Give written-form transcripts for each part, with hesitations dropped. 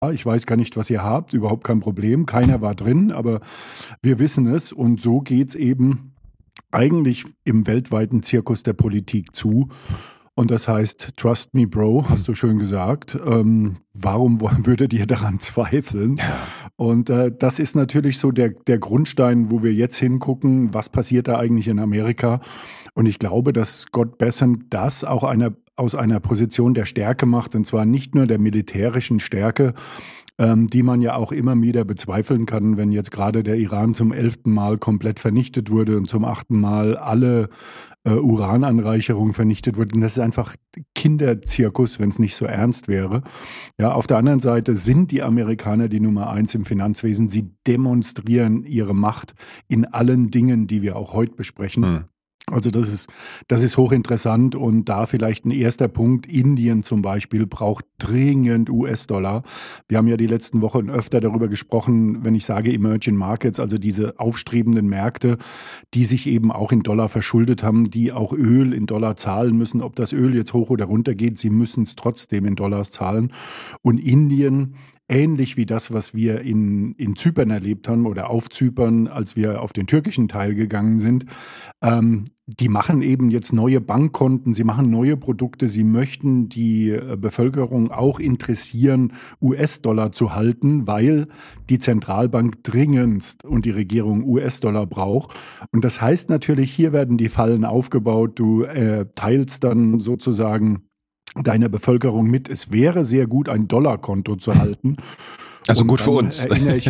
ich weiß gar nicht, was ihr habt, überhaupt kein Problem. Keiner war drin, aber wir wissen es. Und so geht's eben eigentlich im weltweiten Zirkus der Politik zu. Und das heißt, trust me, Bro, hast du schön gesagt. Würdet ihr daran zweifeln? Und das ist natürlich so der Grundstein, wo wir jetzt hingucken, was passiert da eigentlich in Amerika. Und ich glaube, dass Scott Bessent das auch aus einer Position der Stärke macht, und zwar nicht nur der militärischen Stärke, die man ja auch immer wieder bezweifeln kann, wenn jetzt gerade der Iran zum 11. Mal komplett vernichtet wurde und zum 8. Mal alle Urananreicherung vernichtet wurde. Und das ist einfach Kinderzirkus, wenn es nicht so ernst wäre. Ja, auf der anderen Seite sind die Amerikaner die Nummer 1 im Finanzwesen. Sie demonstrieren ihre Macht in allen Dingen, die wir auch heute besprechen. Also das ist hochinteressant und da vielleicht ein erster Punkt. Indien zum Beispiel braucht dringend US-Dollar. Wir haben ja die letzten Wochen öfter darüber gesprochen, wenn ich sage Emerging Markets, also diese aufstrebenden Märkte, die sich eben auch in Dollar verschuldet haben, die auch Öl in Dollar zahlen müssen. Ob das Öl jetzt hoch oder runter geht, sie müssen es trotzdem in Dollars zahlen. Und Indien, ähnlich wie das, was wir in Zypern erlebt haben oder auf Zypern, als wir auf den türkischen Teil gegangen sind, die machen eben jetzt neue Bankkonten, sie machen neue Produkte, sie möchten die Bevölkerung auch interessieren, US-Dollar zu halten, weil die Zentralbank dringendst und die Regierung US-Dollar braucht. Und das heißt natürlich, hier werden die Fallen aufgebaut, du teilst dann sozusagen deiner Bevölkerung mit, es wäre sehr gut, ein Dollarkonto zu halten. Also gut für uns.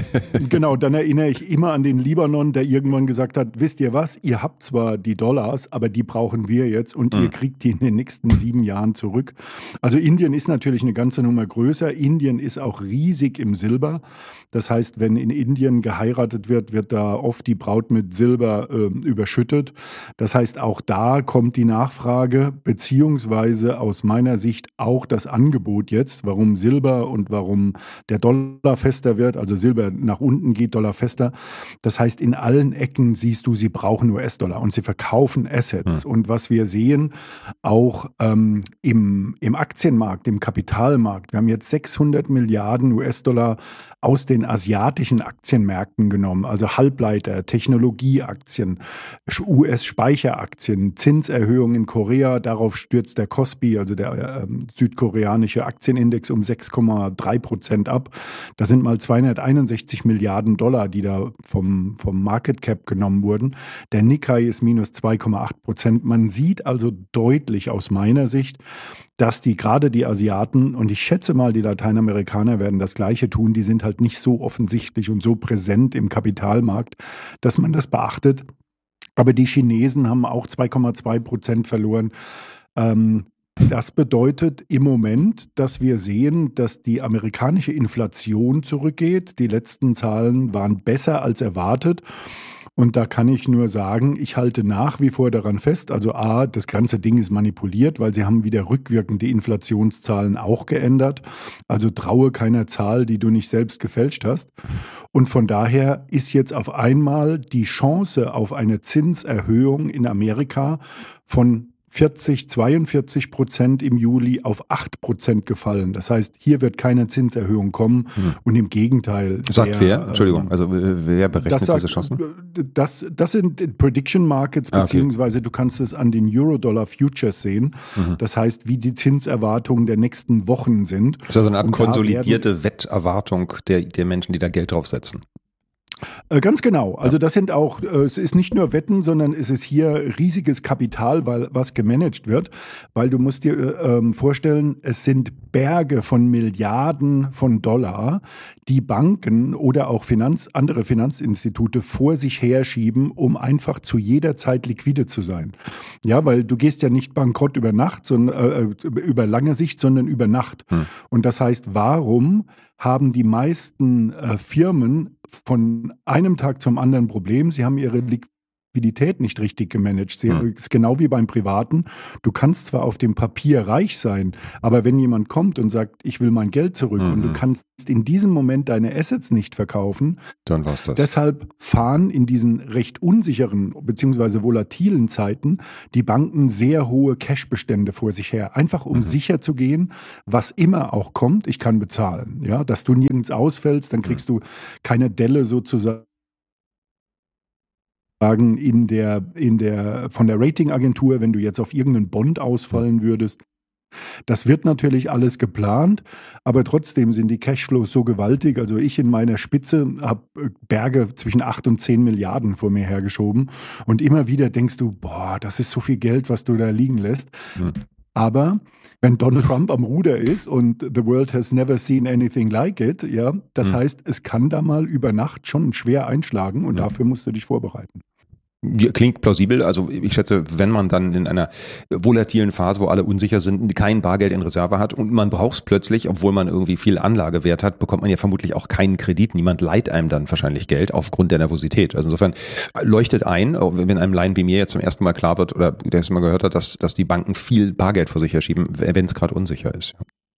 Dann erinnere ich immer an den Libanon, der irgendwann gesagt hat, wisst ihr was, ihr habt zwar die Dollars, aber die brauchen wir jetzt und ihr kriegt die in den nächsten 7 Jahren zurück. Also Indien ist natürlich eine ganze Nummer größer. Indien ist auch riesig im Silber. Das heißt, wenn in Indien geheiratet wird, wird da oft die Braut mit Silber überschüttet. Das heißt, auch da kommt die Nachfrage, beziehungsweise aus meiner Sicht auch das Angebot jetzt, warum Silber und warum der Dollar fester wird, also Silber nach unten geht, Dollar fester. Das heißt, in allen Ecken siehst du, sie brauchen US-Dollar und sie verkaufen Assets. Und was wir sehen, auch im Aktienmarkt, im Kapitalmarkt, wir haben jetzt 600 Milliarden US-Dollar aus den asiatischen Aktienmärkten genommen, also Halbleiter, Technologieaktien, US-Speicheraktien, Zinserhöhungen in Korea, darauf stürzt der Kospi, also der südkoreanische Aktienindex, um 6,3% ab. Das sind mal 261 Milliarden Dollar, die da vom Market Cap genommen wurden. Der Nikkei ist minus 2,8%. Man sieht also deutlich aus meiner Sicht, dass gerade die Asiaten, und ich schätze mal, die Lateinamerikaner werden das Gleiche tun, die sind halt nicht so offensichtlich und so präsent im Kapitalmarkt, dass man das beachtet. Aber die Chinesen haben auch 2,2% verloren. Das bedeutet im Moment, dass wir sehen, dass die amerikanische Inflation zurückgeht. Die letzten Zahlen waren besser als erwartet. Und da kann ich nur sagen, ich halte nach wie vor daran fest. Also A, das ganze Ding ist manipuliert, weil sie haben wieder rückwirkend die Inflationszahlen auch geändert. Also traue keiner Zahl, die du nicht selbst gefälscht hast. Und von daher ist jetzt auf einmal die Chance auf eine Zinserhöhung in Amerika von 42% im Juli auf 8% gefallen. Das heißt, hier wird keine Zinserhöhung kommen und im Gegenteil. Sagt wer? Entschuldigung, also wer berechnet diese Chancen? Das sind Prediction Markets, beziehungsweise du kannst es an den Euro-Dollar Futures sehen. Das heißt, wie die Zinserwartungen der nächsten Wochen sind. Das ist ja so eine Art konsolidierte Wetterwartung der Menschen, die da Geld draufsetzen. Ganz genau. Also das sind auch, es ist nicht nur Wetten, sondern es ist hier riesiges Kapital, was gemanagt wird. Weil du musst dir vorstellen, es sind Berge von Milliarden von Dollar, die Banken oder auch andere Finanzinstitute vor sich herschieben, um einfach zu jeder Zeit liquide zu sein. Ja, weil du gehst ja nicht bankrott über Nacht, sondern über lange Sicht, sondern über Nacht. Und das heißt, warum haben die meisten Firmen von einem Tag zum anderen Problem? Sie haben ihre Liquidität nicht richtig gemanagt. Ist genau wie beim Privaten. Du kannst zwar auf dem Papier reich sein, aber wenn jemand kommt und sagt, ich will mein Geld zurück und du kannst in diesem Moment deine Assets nicht verkaufen, dann war's das. Deshalb fahren in diesen recht unsicheren bzw. volatilen Zeiten die Banken sehr hohe Cashbestände vor sich her. Einfach um sicher zu gehen, was immer auch kommt, ich kann bezahlen. Ja, dass du nirgends ausfällst, dann kriegst du keine Delle sozusagen von der Ratingagentur, wenn du jetzt auf irgendeinen Bond ausfallen würdest. Das wird natürlich alles geplant, aber trotzdem sind die Cashflows so gewaltig. Also ich in meiner Spitze habe Berge zwischen 8 und 10 Milliarden vor mir hergeschoben und immer wieder denkst du, boah, das ist so viel Geld, was du da liegen lässt. Aber wenn Donald Trump am Ruder ist und the world has never seen anything like it, ja, das heißt, es kann da mal über Nacht schon schwer einschlagen und dafür musst du dich vorbereiten. Klingt plausibel. Also ich schätze, wenn man dann in einer volatilen Phase, wo alle unsicher sind, kein Bargeld in Reserve hat und man braucht es plötzlich, obwohl man irgendwie viel Anlagewert hat, bekommt man ja vermutlich auch keinen Kredit. Niemand leiht einem dann wahrscheinlich Geld aufgrund der Nervosität. Also insofern leuchtet ein, auch wenn einem Laien wie mir jetzt zum ersten Mal klar wird oder der erste Mal gehört hat, dass die Banken viel Bargeld vor sich herschieben, wenn es gerade unsicher ist.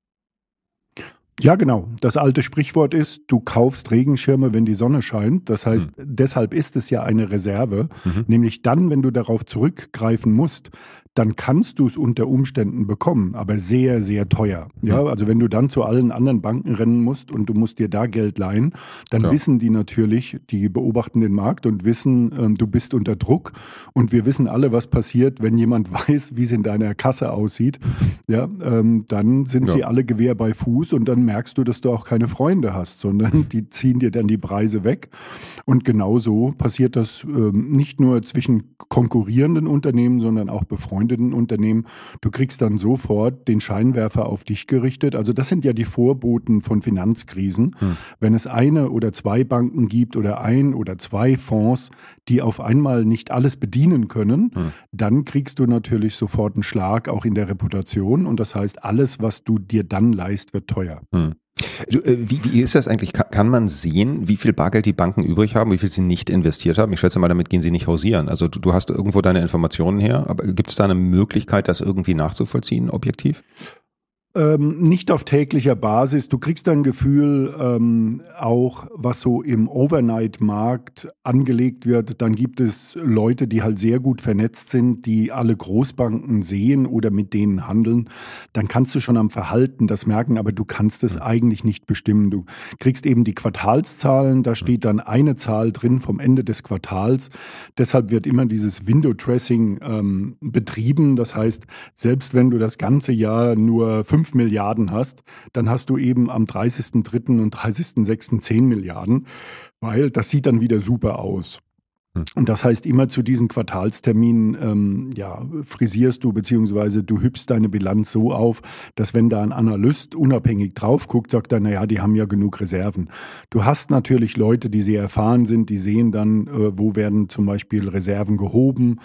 Ja, genau. Das alte Sprichwort ist, du kaufst Regenschirme, wenn die Sonne scheint. Das heißt, deshalb ist es ja eine Reserve. Nämlich dann, wenn du darauf zurückgreifen musst, dann kannst du es unter Umständen bekommen, aber sehr, sehr teuer. Ja, also wenn du dann zu allen anderen Banken rennen musst und du musst dir da Geld leihen, dann wissen die natürlich, die beobachten den Markt und wissen, du bist unter Druck. Und wir wissen alle, was passiert, wenn jemand weiß, wie es in deiner Kasse aussieht. Ja, dann sind sie alle Gewehr bei Fuß und dann merkst du, dass du auch keine Freunde hast, sondern die ziehen dir dann die Preise weg. Und genauso passiert das nicht nur zwischen konkurrierenden Unternehmen, sondern auch befreundeten Unternehmen. Du kriegst dann sofort den Scheinwerfer auf dich gerichtet. Also das sind ja die Vorboten von Finanzkrisen. Wenn es eine oder zwei Banken gibt oder ein oder zwei Fonds, die auf einmal nicht alles bedienen können, dann kriegst du natürlich sofort einen Schlag auch in der Reputation. Und das heißt, alles, was du dir dann leist, wird teuer. Wie ist das eigentlich? Kann man sehen, wie viel Bargeld die Banken übrig haben, wie viel sie nicht investiert haben? Ich schätze mal, damit gehen sie nicht hausieren. Also du hast irgendwo deine Informationen her, aber gibt es da eine Möglichkeit, das irgendwie nachzuvollziehen, objektiv? Nicht auf täglicher Basis. Du kriegst ein Gefühl, auch was so im Overnight-Markt angelegt wird. Dann gibt es Leute, die halt sehr gut vernetzt sind, die alle Großbanken sehen oder mit denen handeln. Dann kannst du schon am Verhalten das merken, aber du kannst es eigentlich nicht bestimmen. Du kriegst eben die Quartalszahlen, da steht dann eine Zahl drin vom Ende des Quartals. Deshalb wird immer dieses Window-Dressing betrieben. Das heißt, selbst wenn du das ganze Jahr nur 5 Milliarden hast, dann hast du eben am 30.03. und 30.06. 10 Milliarden, weil das sieht dann wieder super aus. Und das heißt, immer zu diesen Quartalsterminen frisierst du beziehungsweise du hübschst deine Bilanz so auf, dass wenn da ein Analyst unabhängig drauf guckt, sagt er, naja, die haben ja genug Reserven. Du hast natürlich Leute, die sehr erfahren sind, die sehen dann, wo werden zum Beispiel Reserven gehoben,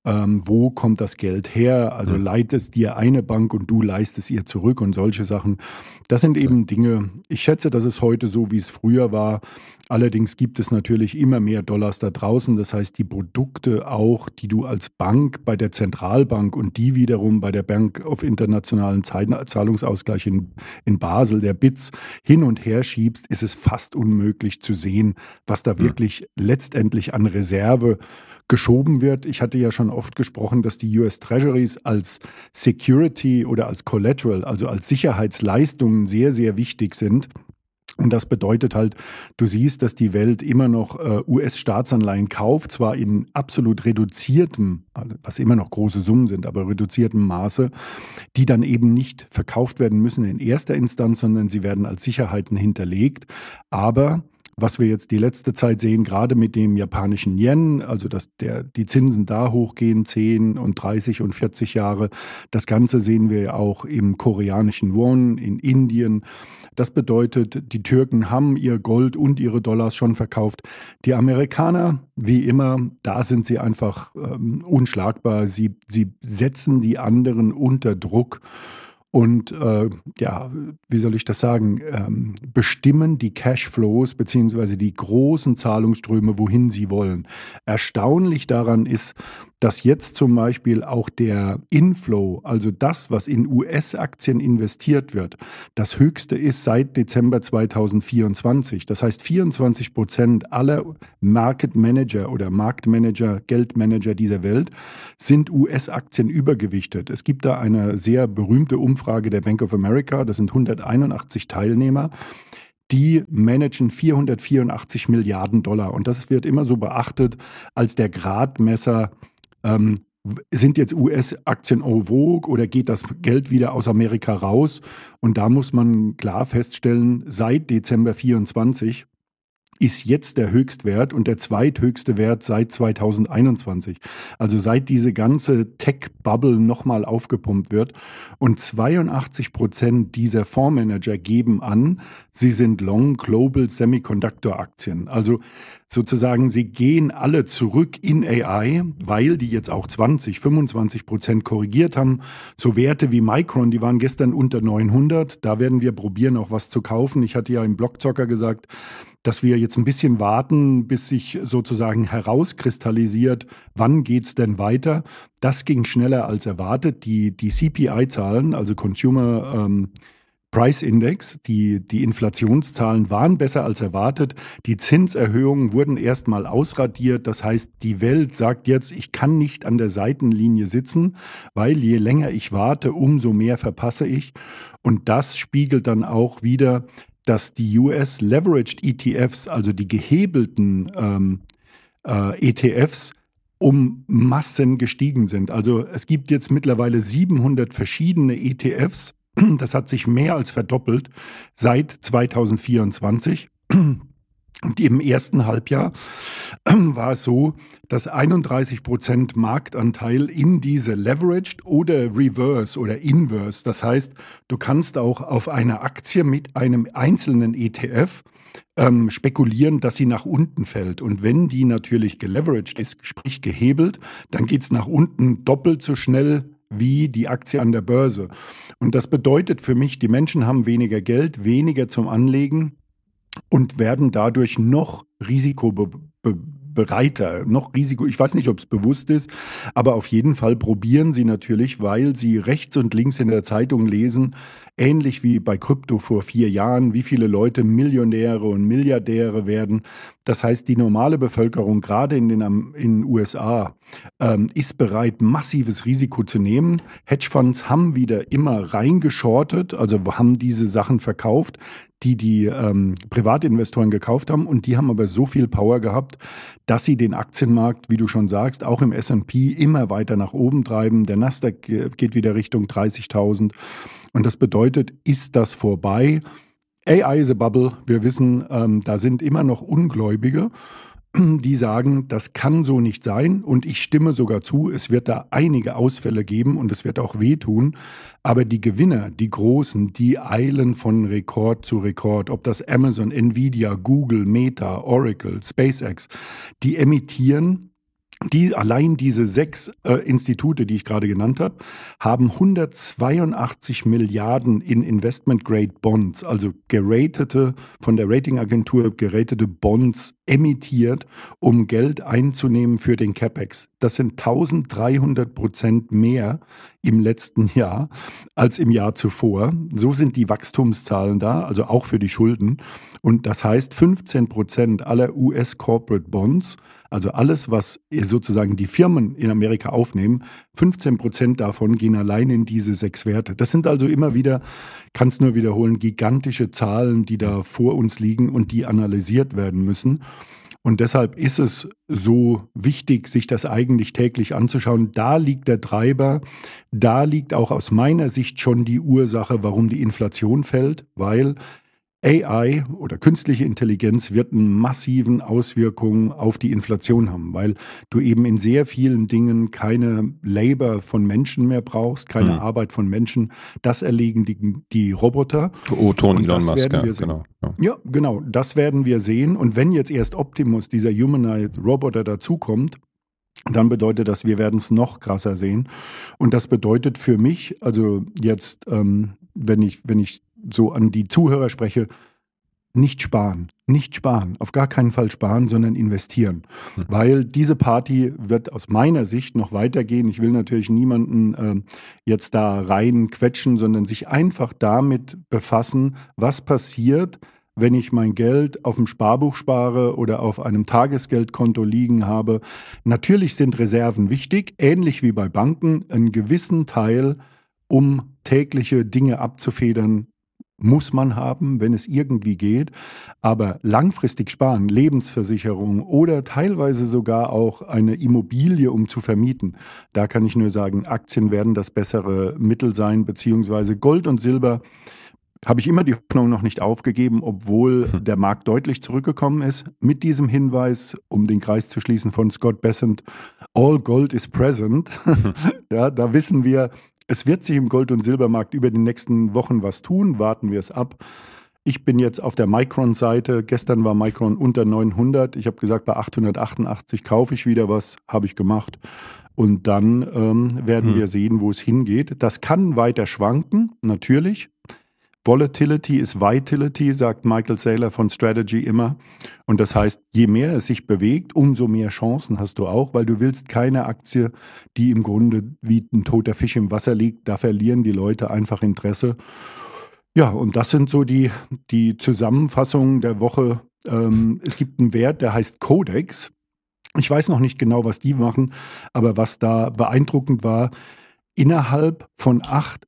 wo kommt das Geld her, also leiht es dir eine Bank und du leihst es ihr zurück und solche Sachen. Das sind eben Dinge, ich schätze, das ist heute so, wie es früher war. Allerdings gibt es natürlich immer mehr Dollars da draußen. Das heißt, die Produkte auch, die du als Bank bei der Zentralbank und die wiederum bei der Bank of Internationalen Zahlungsausgleich in Basel, der BITS, hin und her schiebst, ist es fast unmöglich zu sehen, was da wirklich letztendlich an Reserve geschoben wird. Ich hatte ja schon oft gesprochen, dass die US Treasuries als Security oder als Collateral, also als Sicherheitsleistungen sehr, sehr wichtig sind. Und das bedeutet halt, du siehst, dass die Welt immer noch US-Staatsanleihen kauft, zwar in absolut reduziertem, was immer noch große Summen sind, aber reduziertem Maße, die dann eben nicht verkauft werden müssen in erster Instanz, sondern sie werden als Sicherheiten hinterlegt. Aber was wir jetzt die letzte Zeit sehen, gerade mit dem japanischen Yen, also dass die Zinsen da hochgehen, 10 und 30 und 40 Jahre, das Ganze sehen wir auch im koreanischen Won, in Indien. Das bedeutet, die Türken haben ihr Gold und ihre Dollars schon verkauft. Die Amerikaner, wie immer, da sind sie einfach unschlagbar. Sie setzen die anderen unter Druck. und wie soll ich das sagen, bestimmen die Cashflows beziehungsweise die großen Zahlungsströme, wohin sie wollen. Erstaunlich daran ist, dass jetzt zum Beispiel auch der Inflow, also das, was in US-Aktien investiert wird, das höchste ist seit Dezember 2024. Das heißt, 24% aller Market Manager oder Marktmanager, Geldmanager dieser Welt sind US-Aktien übergewichtet. Es gibt da eine sehr berühmte Umfrage der Bank of America, das sind 181 Teilnehmer. Die managen 484 Milliarden Dollar. Und das wird immer so beachtet als der Gradmesser, sind jetzt US-Aktien en vogue oder geht das Geld wieder aus Amerika raus? Und da muss man klar feststellen, seit Dezember 24 ist jetzt der Höchstwert und der zweithöchste Wert seit 2021. Also seit diese ganze Tech-Bubble nochmal aufgepumpt wird. Und 82% dieser Fondsmanager geben an, sie sind Long Global Semiconductor Aktien. Also sozusagen, sie gehen alle zurück in AI, weil die jetzt auch 25% korrigiert haben. So Werte wie Micron, die waren gestern unter 900. Da werden wir probieren, auch was zu kaufen. Ich hatte ja im Blockzocker gesagt, dass wir jetzt ein bisschen warten, bis sich sozusagen herauskristallisiert, wann geht es denn weiter. Das ging schneller als erwartet. Die CPI-Zahlen, also Consumer Price Index, die Inflationszahlen waren besser als erwartet. Die Zinserhöhungen wurden erstmal ausradiert. Das heißt, die Welt sagt jetzt, ich kann nicht an der Seitenlinie sitzen, weil je länger ich warte, umso mehr verpasse ich. Und das spiegelt dann auch wieder, dass die US Leveraged ETFs, also die gehebelten ETFs, um Massen gestiegen sind. Also es gibt jetzt mittlerweile 700 verschiedene ETFs. Das hat sich mehr als verdoppelt seit 2024. Und im ersten Halbjahr war es so, dass 31% Marktanteil in diese Leveraged oder Reverse oder Inverse, das heißt, du kannst auch auf eine Aktie mit einem einzelnen ETF spekulieren, dass sie nach unten fällt. Und wenn die natürlich geleveraged ist, sprich gehebelt, dann geht es nach unten doppelt so schnell wie die Aktie an der Börse. Und das bedeutet für mich, die Menschen haben weniger Geld, weniger zum Anlegen und werden dadurch noch risikobereiter, ich weiß nicht, ob es bewusst ist, aber auf jeden Fall probieren sie natürlich, weil sie rechts und links in der Zeitung lesen, ähnlich wie bei Krypto vor 4 Jahren, wie viele Leute Millionäre und Milliardäre werden. Das heißt, die normale Bevölkerung, gerade in den USA, ist bereit, massives Risiko zu nehmen. Hedgefonds haben wieder immer reingeschortet, also haben diese Sachen verkauft, die Privatinvestoren gekauft haben, und die haben aber so viel Power gehabt, dass sie den Aktienmarkt, wie du schon sagst, auch im S&P immer weiter nach oben treiben. Der Nasdaq geht wieder Richtung 30.000. Und das bedeutet, ist das vorbei? AI is a bubble. Wir wissen, da sind immer noch Ungläubige, die sagen, das kann so nicht sein. Und ich stimme sogar zu, es wird da einige Ausfälle geben und es wird auch wehtun. Aber die Gewinner, die Großen, die eilen von Rekord zu Rekord. Ob das Amazon, Nvidia, Google, Meta, Oracle, SpaceX, die emittieren. Allein diese 6 Institute, die ich gerade genannt habe, haben 182 Milliarden in Investment-Grade Bonds, also von der Ratingagentur geratete Bonds emittiert, um Geld einzunehmen für den CapEx. Das sind 1300% mehr im letzten Jahr als im Jahr zuvor. So sind die Wachstumszahlen da, also auch für die Schulden. Und das heißt, 15% aller US-Corporate Bonds, also alles, was sozusagen die Firmen in Amerika aufnehmen, 15% davon gehen allein in diese 6 Werte. Das sind also immer wieder, kannst nur wiederholen, gigantische Zahlen, die da vor uns liegen und die analysiert werden müssen. Und deshalb ist es so wichtig, sich das eigentlich täglich anzuschauen. Da liegt der Treiber, da liegt auch aus meiner Sicht schon die Ursache, warum die Inflation fällt, weil AI oder künstliche Intelligenz wird eine massiven Auswirkungen auf die Inflation haben, weil du eben in sehr vielen Dingen keine Labor von Menschen mehr brauchst, keine Arbeit von Menschen. Das erledigen die Roboter. Ton Elon Musk, ja, genau. Ja, genau, das werden wir sehen. Und wenn jetzt erst Optimus, dieser Humanoid Roboter, dazukommt, dann bedeutet das, wir werden es noch krasser sehen. Und das bedeutet für mich, also jetzt, wenn ich so an die Zuhörer spreche, nicht sparen, auf gar keinen Fall sparen, sondern investieren. Weil diese Party wird aus meiner Sicht noch weitergehen. Ich will natürlich niemanden jetzt da rein quetschen, sondern sich einfach damit befassen, was passiert, wenn ich mein Geld auf dem Sparbuch spare oder auf einem Tagesgeldkonto liegen habe. Natürlich sind Reserven wichtig, ähnlich wie bei Banken. Einen gewissen Teil, um tägliche Dinge abzufedern, muss man haben, wenn es irgendwie geht. Aber langfristig sparen, Lebensversicherung oder teilweise sogar auch eine Immobilie, um zu vermieten, da kann ich nur sagen, Aktien werden das bessere Mittel sein, beziehungsweise Gold und Silber. Habe ich immer die Hoffnung noch nicht aufgegeben, obwohl der Markt deutlich zurückgekommen ist. Mit diesem Hinweis, um den Kreis zu schließen von Scott Bessent, all gold is present. Ja, da wissen wir, es wird sich im Gold- und Silbermarkt über die nächsten Wochen was tun. Warten wir es ab. Ich bin jetzt auf der Micron-Seite. Gestern war Micron unter 900. Ich habe gesagt, bei 888 kaufe ich wieder was. Habe ich gemacht. Und dann werden wir sehen, wo es hingeht. Das kann weiter schwanken, natürlich. Volatility is Vitality, sagt Michael Saylor von Strategy immer. Und das heißt, je mehr es sich bewegt, umso mehr Chancen hast du auch, weil du willst keine Aktie, die im Grunde wie ein toter Fisch im Wasser liegt. Da verlieren die Leute einfach Interesse. Ja, und das sind so die Zusammenfassungen der Woche. Es gibt einen Wert, der heißt Codex. Ich weiß noch nicht genau, was die machen, aber was da beeindruckend war, innerhalb von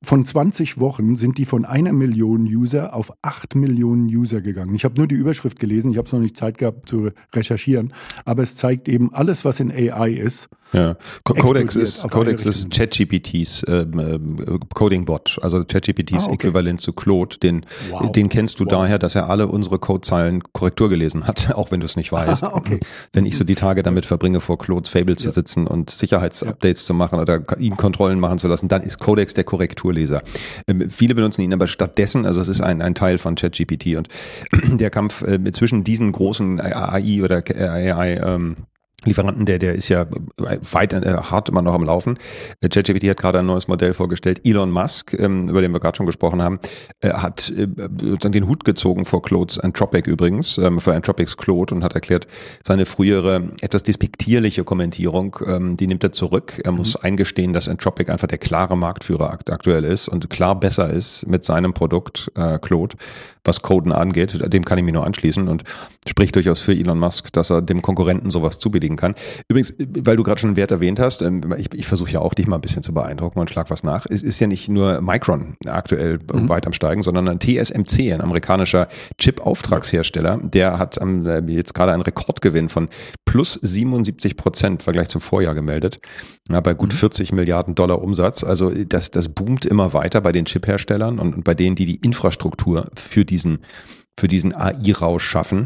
20 Wochen sind die von 1 Million User auf 8 Millionen User gegangen. Ich habe nur die Überschrift gelesen, ich habe es noch nicht Zeit gehabt zu recherchieren, aber es zeigt eben alles, was in AI ist. Ja. Codex ist ChatGPTs Coding-Bot, also ChatGPTs Äquivalent zu Claude. Den kennst du daher, dass er alle unsere Codezeilen Korrektur gelesen hat, auch wenn du es nicht weißt. Wenn ich so die Tage damit verbringe, vor Claude's Fable zu sitzen und Sicherheitsupdates zu machen oder ihn Kontrollen machen zu lassen, dann ist Codex der Korrekturleser. Viele benutzen ihn aber stattdessen, also es ist ein Teil von ChatGPT und der Kampf zwischen diesen großen AI oder AI Lieferanten, der ist ja weit hart immer noch am Laufen. ChatGPT hat gerade ein neues Modell vorgestellt. Elon Musk, über den wir gerade schon gesprochen haben, hat dann den Hut gezogen vor Claude's Anthropic übrigens, für Anthropics Claude und hat erklärt, seine frühere etwas despektierliche Kommentierung, die nimmt er zurück. Er muss eingestehen, dass Anthropic einfach der klare Marktführer aktuell ist und klar besser ist mit seinem Produkt Claude, was Coden angeht. Dem kann ich mich nur anschließen und spricht durchaus für Elon Musk, dass er dem Konkurrenten sowas zubilligen kann. Übrigens, weil du gerade schon einen Wert erwähnt hast, ich versuche ja auch dich mal ein bisschen zu beeindrucken und schlag was nach. Es ist ja nicht nur Micron aktuell weit am Steigen, sondern ein TSMC, ein amerikanischer Chip-Auftragshersteller, der hat jetzt gerade einen Rekordgewinn von plus 77% im Vergleich zum Vorjahr gemeldet, bei gut 40 Milliarden Dollar Umsatz. Also das boomt immer weiter bei den Chip-Herstellern und bei denen, die Infrastruktur für diesen AI-Rausch schaffen.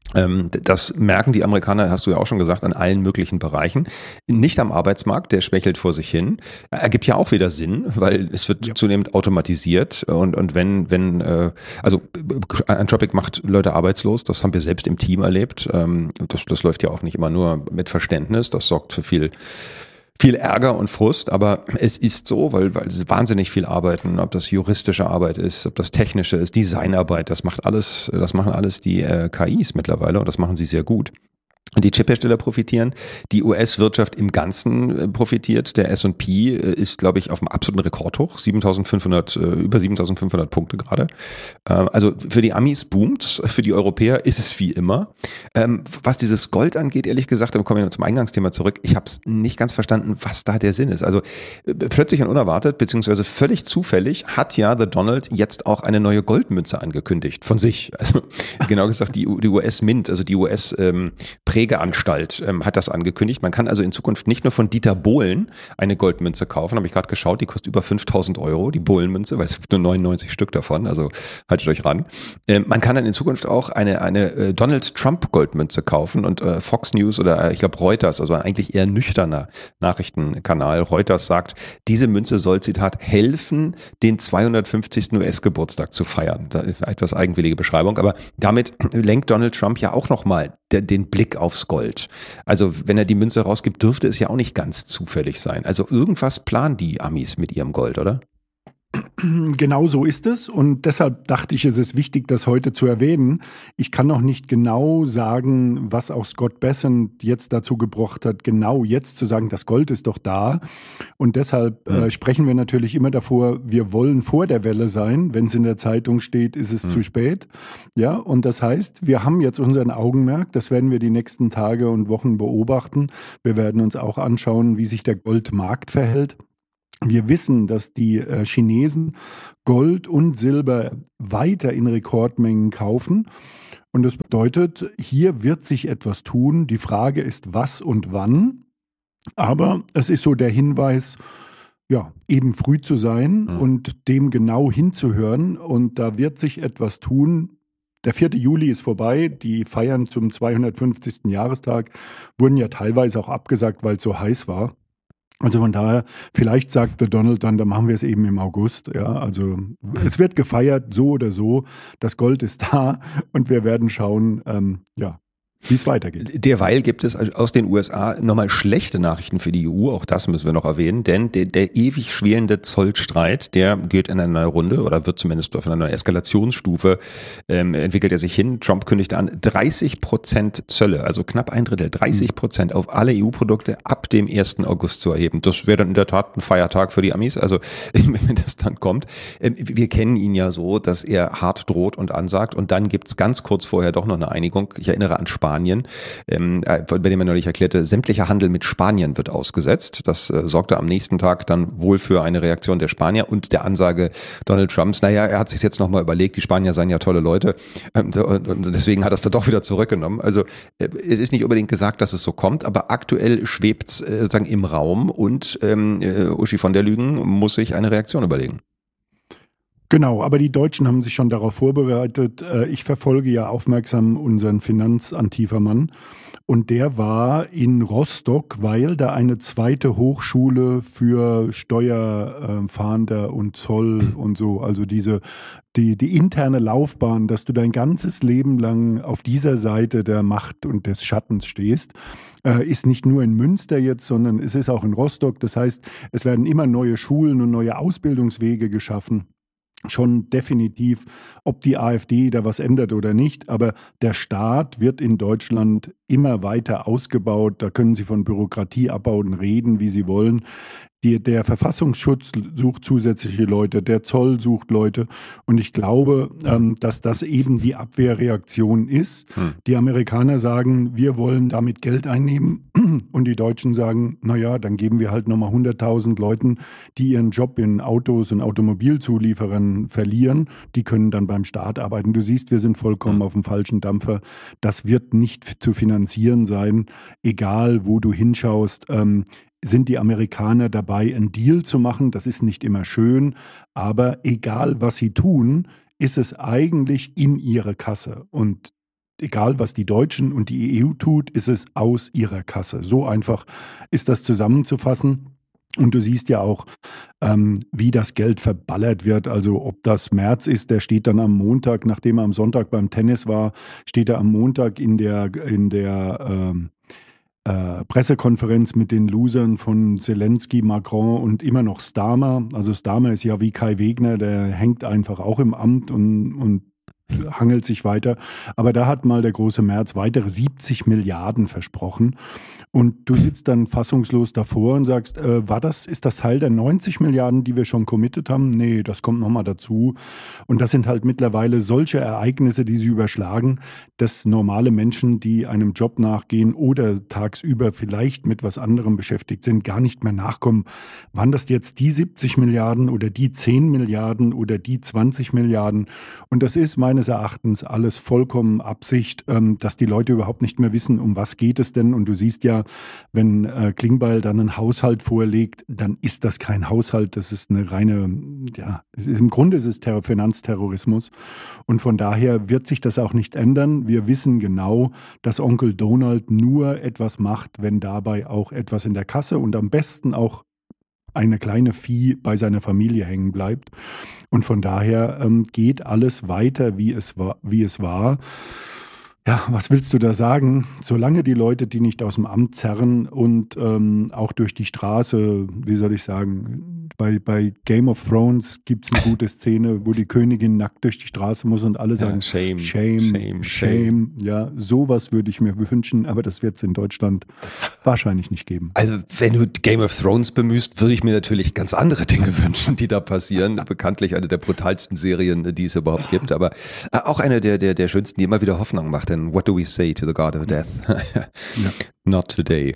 Das merken die Amerikaner, hast du ja auch schon gesagt, an allen möglichen Bereichen. Nicht am Arbeitsmarkt, der schwächelt vor sich hin. Ergibt ja auch wieder Sinn, weil es wird zunehmend automatisiert und wenn Anthropic macht Leute arbeitslos, das haben wir selbst im Team erlebt. Das läuft ja auch nicht immer nur mit Verständnis, das sorgt für viel Ärger und Frust, aber es ist so, weil sie wahnsinnig viel arbeiten, ob das juristische Arbeit ist, ob das technische ist, Designarbeit, das machen alles die KIs mittlerweile und das machen sie sehr gut. Die Chiphersteller profitieren, die US-Wirtschaft im Ganzen profitiert. Der S&P ist, glaube ich, auf einem absoluten Rekordhoch, über 7.500 Punkte gerade. Also für die Amis boomt, für die Europäer ist es wie immer. Was dieses Gold angeht, ehrlich gesagt, dann kommen wir zum Eingangsthema zurück. Ich habe es nicht ganz verstanden, was da der Sinn ist. Also plötzlich und unerwartet, beziehungsweise völlig zufällig, hat ja The Donald jetzt auch eine neue Goldmünze angekündigt von sich. Also genau gesagt die US Mint, also die US Prägeanstalt hat das angekündigt. Man kann also in Zukunft nicht nur von Dieter Bohlen eine Goldmünze kaufen, habe ich gerade geschaut, die kostet über 5.000 €, die Bohlen-Münze, weil es gibt nur 99 Stück davon, also haltet euch ran. Man kann dann in Zukunft auch eine Donald Trump Goldmünze kaufen und Fox News oder ich glaube Reuters, also ein eigentlich eher nüchterner Nachrichtenkanal, Reuters sagt, diese Münze soll, Zitat, helfen, den 250. US-Geburtstag zu feiern. Das ist eine etwas eigenwillige Beschreibung, aber damit lenkt Donald Trump ja auch nochmal den Blick aufs Gold. Also wenn er die Münze rausgibt, dürfte es ja auch nicht ganz zufällig sein. Also irgendwas planen die Amis mit ihrem Gold, oder? Genau so ist es und deshalb dachte ich, es ist wichtig, das heute zu erwähnen. Ich kann noch nicht genau sagen, was auch Scott Bessent jetzt dazu gebracht hat, genau jetzt zu sagen, das Gold ist doch da. Und deshalb sprechen wir natürlich immer davor, wir wollen vor der Welle sein. Wenn es in der Zeitung steht, ist es zu spät. Ja, und das heißt, wir haben jetzt unseren Augenmerk, das werden wir die nächsten Tage und Wochen beobachten. Wir werden uns auch anschauen, wie sich der Goldmarkt verhält. Wir wissen, dass die Chinesen Gold und Silber weiter in Rekordmengen kaufen. Und das bedeutet, hier wird sich etwas tun. Die Frage ist, was und wann. Aber es ist so der Hinweis, ja, eben früh zu sein und dem genau hinzuhören. Und da wird sich etwas tun. Der 4. Juli ist vorbei. Die Feiern zum 250. Jahrestag wurden ja teilweise auch abgesagt, weil es so heiß war. Also von daher, vielleicht sagt der Donald dann machen wir es eben im August. Ja, also es wird gefeiert, so oder so. Das Gold ist da und wir werden schauen, wie es weitergeht. Derweil gibt es aus den USA nochmal schlechte Nachrichten für die EU, auch das müssen wir noch erwähnen, denn der ewig schwelende Zollstreit, der geht in eine neue Runde oder wird zumindest auf einer neuen Eskalationsstufe, entwickelt er sich hin. Trump kündigte an, 30% Zölle, also knapp ein Drittel, 30% auf alle EU-Produkte ab dem 1. August zu erheben. Das wäre dann in der Tat ein Feiertag für die Amis, also wenn das dann kommt. Wir kennen ihn ja so, dass er hart droht und ansagt und dann gibt's ganz kurz vorher doch noch eine Einigung. Ich erinnere an Spanien, bei dem er neulich erklärte, sämtlicher Handel mit Spanien wird ausgesetzt. Das sorgte am nächsten Tag dann wohl für eine Reaktion der Spanier und der Ansage Donald Trumps, naja, er hat sich jetzt nochmal überlegt, die Spanier seien ja tolle Leute und deswegen hat er es dann doch wieder zurückgenommen. Also es ist nicht unbedingt gesagt, dass es so kommt, aber aktuell schwebt es sozusagen im Raum und Uschi von der Lügen muss sich eine Reaktion überlegen. Genau, aber die Deutschen haben sich schon darauf vorbereitet. Ich verfolge ja aufmerksam unseren Finanzantifermann und der war in Rostock, weil da eine zweite Hochschule für Steuerfahnder und Zoll und so, also die interne Laufbahn, dass du dein ganzes Leben lang auf dieser Seite der Macht und des Schattens stehst, ist nicht nur in Münster jetzt, sondern es ist auch in Rostock. Das heißt, es werden immer neue Schulen und neue Ausbildungswege geschaffen. Schon definitiv, ob die AfD da was ändert oder nicht, aber der Staat wird in Deutschland immer weiter ausgebaut. Da können Sie von Bürokratieabbauen reden, wie Sie wollen. Der Verfassungsschutz sucht zusätzliche Leute, der Zoll sucht Leute und ich glaube, dass das eben die Abwehrreaktion ist. Die Amerikaner sagen, wir wollen damit Geld einnehmen und die Deutschen sagen, naja, dann geben wir halt nochmal 100.000 Leuten, die ihren Job in Autos und Automobilzulieferern verlieren, die können dann beim Staat arbeiten. Du siehst, wir sind vollkommen auf dem falschen Dampfer. Das wird nicht zu finanzieren sein, egal wo du hinschaust. Sind die Amerikaner dabei, einen Deal zu machen? Das ist nicht immer schön, aber egal, was sie tun, ist es eigentlich in ihre Kasse. Und egal, was die Deutschen und die EU tut, ist es aus ihrer Kasse. So einfach ist das zusammenzufassen. Und du siehst ja auch, wie das Geld verballert wird. Also ob das Merz ist, der steht dann am Montag, nachdem er am Sonntag beim Tennis war, steht er am Montag in der Pressekonferenz mit den Losern von Zelensky, Macron und immer noch Starmer. Also Starmer ist ja wie Kai Wegner, der hängt einfach auch im Amt und hangelt sich weiter. Aber da hat mal der große Merz weitere 70 Milliarden versprochen. Und du sitzt dann fassungslos davor und sagst, ist das Teil der 90 Milliarden, die wir schon committed haben? Nee, das kommt nochmal dazu. Und das sind halt mittlerweile solche Ereignisse, die sie überschlagen, dass normale Menschen, die einem Job nachgehen oder tagsüber vielleicht mit was anderem beschäftigt sind, gar nicht mehr nachkommen. Waren das jetzt die 70 Milliarden oder die 10 Milliarden oder die 20 Milliarden? Und das ist meines Erachtens alles vollkommen Absicht, dass die Leute überhaupt nicht mehr wissen, um was geht es denn. Und du siehst ja, wenn Klingbeil dann einen Haushalt vorlegt, dann ist das kein Haushalt, das ist eine reine, im Grunde ist es Finanzterrorismus. Und von daher wird sich das auch nicht ändern. Wir wissen genau, dass Onkel Donald nur etwas macht, wenn dabei auch etwas in der Kasse und am besten auch eine kleine Vieh bei seiner Familie hängen bleibt. Und von daher geht alles weiter, wie es war. Ja, was willst du da sagen? Solange die Leute die nicht aus dem Amt zerren und auch durch die Straße, wie soll ich sagen, bei Game of Thrones gibt es eine gute Szene, wo die Königin nackt durch die Straße muss und alle sagen, Shame, Shame, shame, shame. Shame. Ja, sowas würde ich mir wünschen, aber das wird es in Deutschland wahrscheinlich nicht geben. Also wenn du Game of Thrones bemühst, würde ich mir natürlich ganz andere Dinge wünschen, die da passieren. Bekanntlich eine der brutalsten Serien, die es überhaupt gibt, aber auch eine der schönsten, die immer wieder Hoffnung macht. Denn what do we say to the God of Death? Ja. Not today.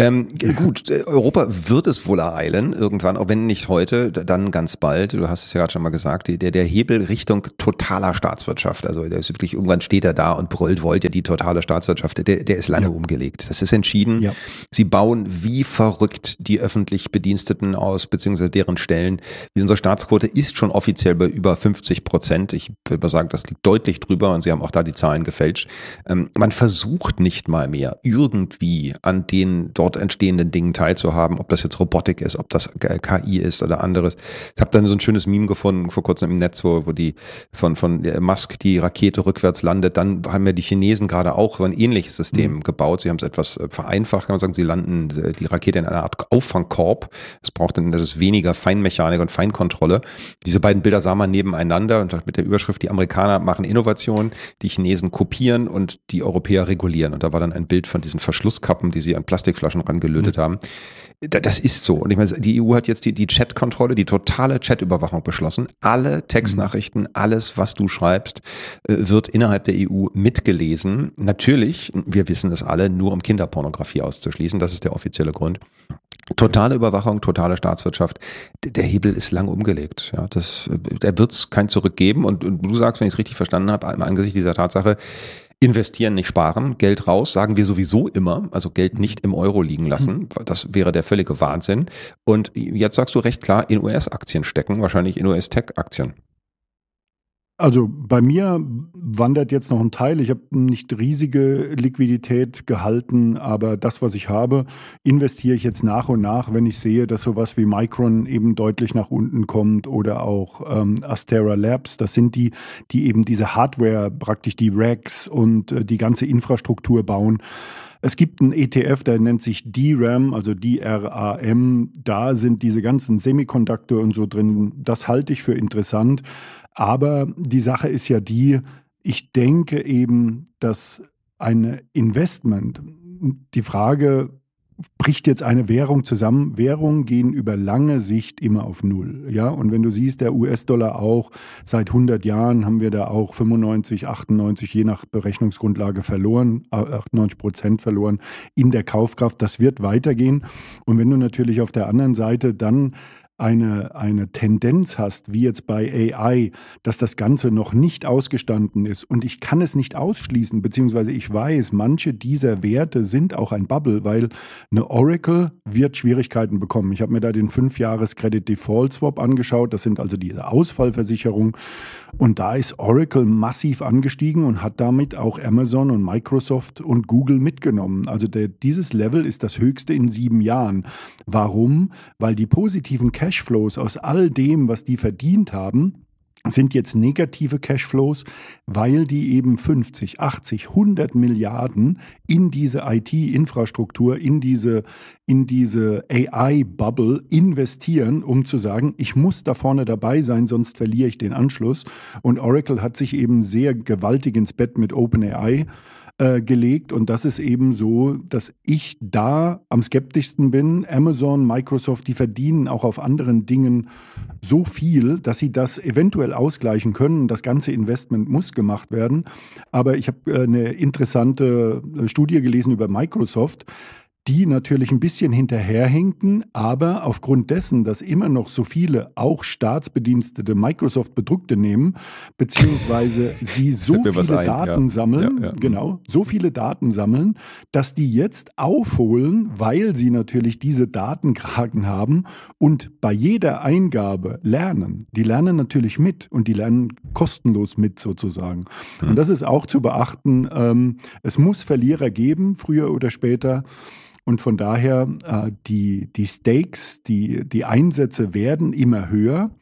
Gut, Europa wird es wohl ereilen, irgendwann, auch wenn nicht heute, dann ganz bald. Du hast es ja gerade schon mal gesagt, der Hebel Richtung totaler Staatswirtschaft. Also der ist wirklich, irgendwann steht er da und brüllt, wollt ihr die totale Staatswirtschaft, der ist lange umgelegt. Das ist entschieden. Ja. Sie bauen wie verrückt die öffentlich Bediensteten aus, beziehungsweise deren Stellen. Unsere Staatsquote ist schon offiziell bei über 50%. Ich würde mal sagen, das liegt deutlich drüber und sie haben auch da die Zahlen gefälscht. Man versucht nicht mal mehr irgendwie an den dort entstehenden Dingen teilzuhaben, ob das jetzt Robotik ist, ob das KI ist oder anderes. Ich habe dann so ein schönes Meme gefunden vor kurzem im Netz, wo die von Musk die Rakete rückwärts landet. Dann haben ja die Chinesen gerade auch so ein ähnliches System gebaut. Sie haben es etwas vereinfacht, kann man sagen. Sie landen die Rakete in einer Art Auffangkorb. Das ist weniger Feinmechanik und Feinkontrolle. Diese beiden Bilder sah man nebeneinander und mit der Überschrift, die Amerikaner machen Innovation, die Chinesen kopieren und die Europäer regulieren. Und da war dann ein Bild von diesen Verschlusskappen, die sie an Plastikflaschen rangelötet haben. Das ist so. Und ich meine, die EU hat jetzt die Chatkontrolle, die totale Chatüberwachung beschlossen. Alle Textnachrichten, alles, was du schreibst, wird innerhalb der EU mitgelesen. Natürlich, wir wissen es alle, nur um Kinderpornografie auszuschließen. Das ist der offizielle Grund. Totale Überwachung, totale Staatswirtschaft. Der Hebel ist lang umgelegt. Ja, da wird es kein Zurück geben. Und du sagst, wenn ich es richtig verstanden habe, angesichts dieser Tatsache, investieren, nicht sparen, Geld raus, sagen wir sowieso immer, also Geld nicht im Euro liegen lassen, das wäre der völlige Wahnsinn. Und jetzt sagst du recht klar, in US-Aktien stecken, wahrscheinlich in US-Tech-Aktien. Also bei mir wandert jetzt noch ein Teil. Ich habe nicht riesige Liquidität gehalten, aber das, was ich habe, investiere ich jetzt nach und nach, wenn ich sehe, dass sowas wie Micron eben deutlich nach unten kommt oder auch Astera Labs. Das sind die eben diese Hardware, praktisch die Racks und die ganze Infrastruktur bauen. Es gibt einen ETF, der nennt sich DRAM, also DRAM. Da sind diese ganzen Semiconductor und so drin. Das halte ich für interessant. Aber die Sache ist ja ich denke eben, dass ein Investment, die Frage, bricht jetzt eine Währung zusammen? Währungen gehen über lange Sicht immer auf Null. Ja? Und wenn du siehst, der US-Dollar auch, seit 100 Jahren haben wir da auch 95, 98, je nach Berechnungsgrundlage verloren, 98% verloren in der Kaufkraft. Das wird weitergehen. Und wenn du natürlich auf der anderen Seite dann eine Tendenz hast, wie jetzt bei AI, dass das Ganze noch nicht ausgestanden ist und ich kann es nicht ausschließen, beziehungsweise ich weiß, manche dieser Werte sind auch ein Bubble, weil eine Oracle wird Schwierigkeiten bekommen. Ich habe mir da den 5-Jahres-Credit-Default-Swap angeschaut, das sind also diese Ausfallversicherungen und da ist Oracle massiv angestiegen und hat damit auch Amazon und Microsoft und Google mitgenommen. Also dieses Level ist das höchste in 7 Jahren. Warum? Weil die positiven Cashflows aus all dem, was die verdient haben, sind jetzt negative Cashflows, weil die eben 50, 80, 100 Milliarden in diese IT-Infrastruktur, in diese AI-Bubble investieren, um zu sagen, ich muss da vorne dabei sein, sonst verliere ich den Anschluss. Und Oracle hat sich eben sehr gewaltig ins Bett mit OpenAI gelegt und das ist eben so, dass ich da am skeptischsten bin. Amazon, Microsoft, die verdienen auch auf anderen Dingen so viel, dass sie das eventuell ausgleichen können. Das ganze Investment muss gemacht werden. Aber ich habe eine interessante Studie gelesen über Microsoft, die natürlich ein bisschen hinterherhinken, aber aufgrund dessen, dass immer noch so viele auch Staatsbedienstete Microsoft-Produkte nehmen, beziehungsweise sie so viele Daten sammeln, genau, so viele Daten sammeln, dass die jetzt aufholen, weil sie natürlich diese Datenkraken haben und bei jeder Eingabe lernen. Die lernen natürlich mit und die lernen kostenlos mit sozusagen. Und das ist auch zu beachten. Es muss Verlierer geben, früher oder später. Und von daher, die Stakes, die Einsätze werden immer höher.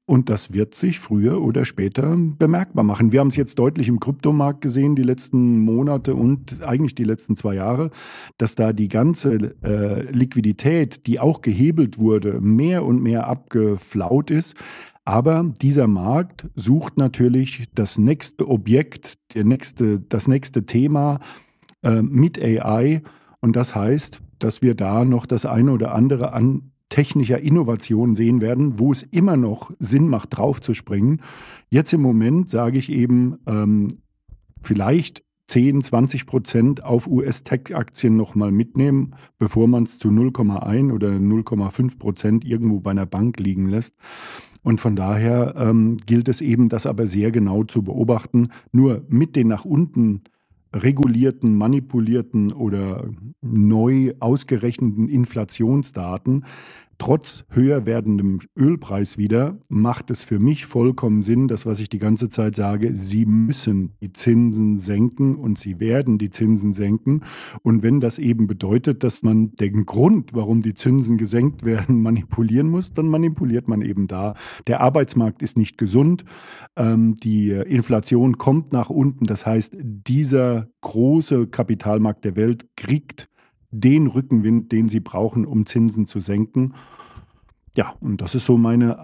Und das wird sich früher oder später bemerkbar machen. Wir haben es jetzt deutlich im Kryptomarkt gesehen, die letzten Monate und eigentlich die letzten 2 Jahre, dass da die ganze Liquidität, die auch gehebelt wurde, mehr und mehr abgeflaut ist. Aber dieser Markt sucht natürlich das nächste Objekt, das nächste Thema mit AI. Und das heißt, dass wir da noch das eine oder andere an technischer Innovation sehen werden, wo es immer noch Sinn macht, draufzuspringen. Jetzt im Moment sage ich eben, vielleicht 10-20% auf US-Tech-Aktien nochmal mitnehmen, bevor man es zu 0,1 oder 0,5% irgendwo bei einer Bank liegen lässt. Und von daher gilt es eben, das aber sehr genau zu beobachten. Nur mit den nach unten regulierten, manipulierten oder neu ausgerechneten Inflationsdaten, trotz höher werdendem Ölpreis wieder, macht es für mich vollkommen Sinn, das, was ich die ganze Zeit sage, sie müssen die Zinsen senken und sie werden die Zinsen senken. Und wenn das eben bedeutet, dass man den Grund, warum die Zinsen gesenkt werden, manipulieren muss, dann manipuliert man eben da. Der Arbeitsmarkt ist nicht gesund, die Inflation kommt nach unten. Das heißt, dieser große Kapitalmarkt der Welt kriegt den Rückenwind, den sie brauchen, um Zinsen zu senken. Ja, und das ist so meine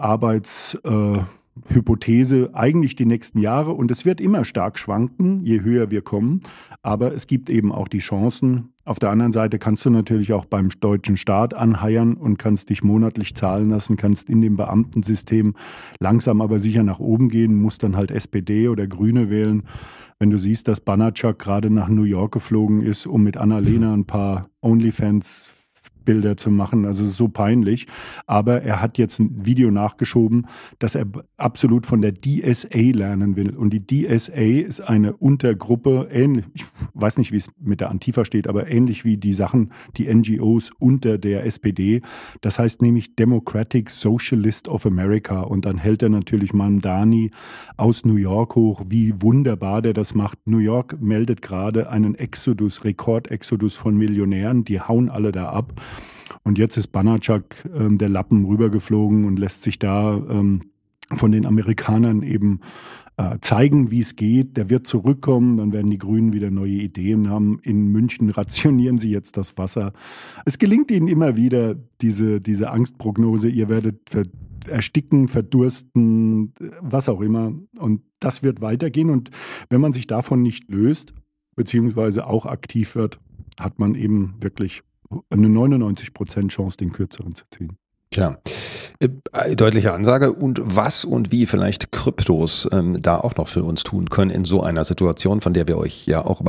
Arbeitshypothese eigentlich die nächsten Jahre. Und es wird immer stark schwanken, je höher wir kommen. Aber es gibt eben auch die Chancen. Auf der anderen Seite kannst du natürlich auch beim deutschen Staat anheiern und kannst dich monatlich zahlen lassen, kannst in dem Beamtensystem langsam aber sicher nach oben gehen, musst dann halt SPD oder Grüne wählen. Wenn du siehst, dass Banachak gerade nach New York geflogen ist, um mit Annalena ein paar OnlyFans-Bilder zu machen. Also es ist so peinlich. Aber er hat jetzt ein Video nachgeschoben, dass er absolut von der DSA lernen will. Und die DSA ist eine Untergruppe, ähnlich, ich weiß nicht, wie es mit der Antifa steht, aber ähnlich wie die Sachen, die NGOs unter der SPD. Das heißt nämlich Democratic Socialist of America. Und dann hält er natürlich Mamdani aus New York hoch, wie wunderbar der das macht. New York meldet gerade einen Rekordexodus von Millionären, die hauen alle da ab. Und jetzt ist Banachak der Lappen rübergeflogen und lässt sich da von den Amerikanern eben zeigen, wie es geht. Der wird zurückkommen, dann werden die Grünen wieder neue Ideen haben. In München rationieren sie jetzt das Wasser. Es gelingt ihnen immer wieder, diese Angstprognose, ihr werdet ersticken, verdursten, was auch immer. Und das wird weitergehen. Und wenn man sich davon nicht löst, beziehungsweise auch aktiv wird, hat man eben wirklich eine 99% Chance, den kürzeren zu ziehen. Tja, deutliche Ansage. Und was und wie vielleicht Kryptos da auch noch für uns tun können in so einer Situation, von denen wir euch ja auch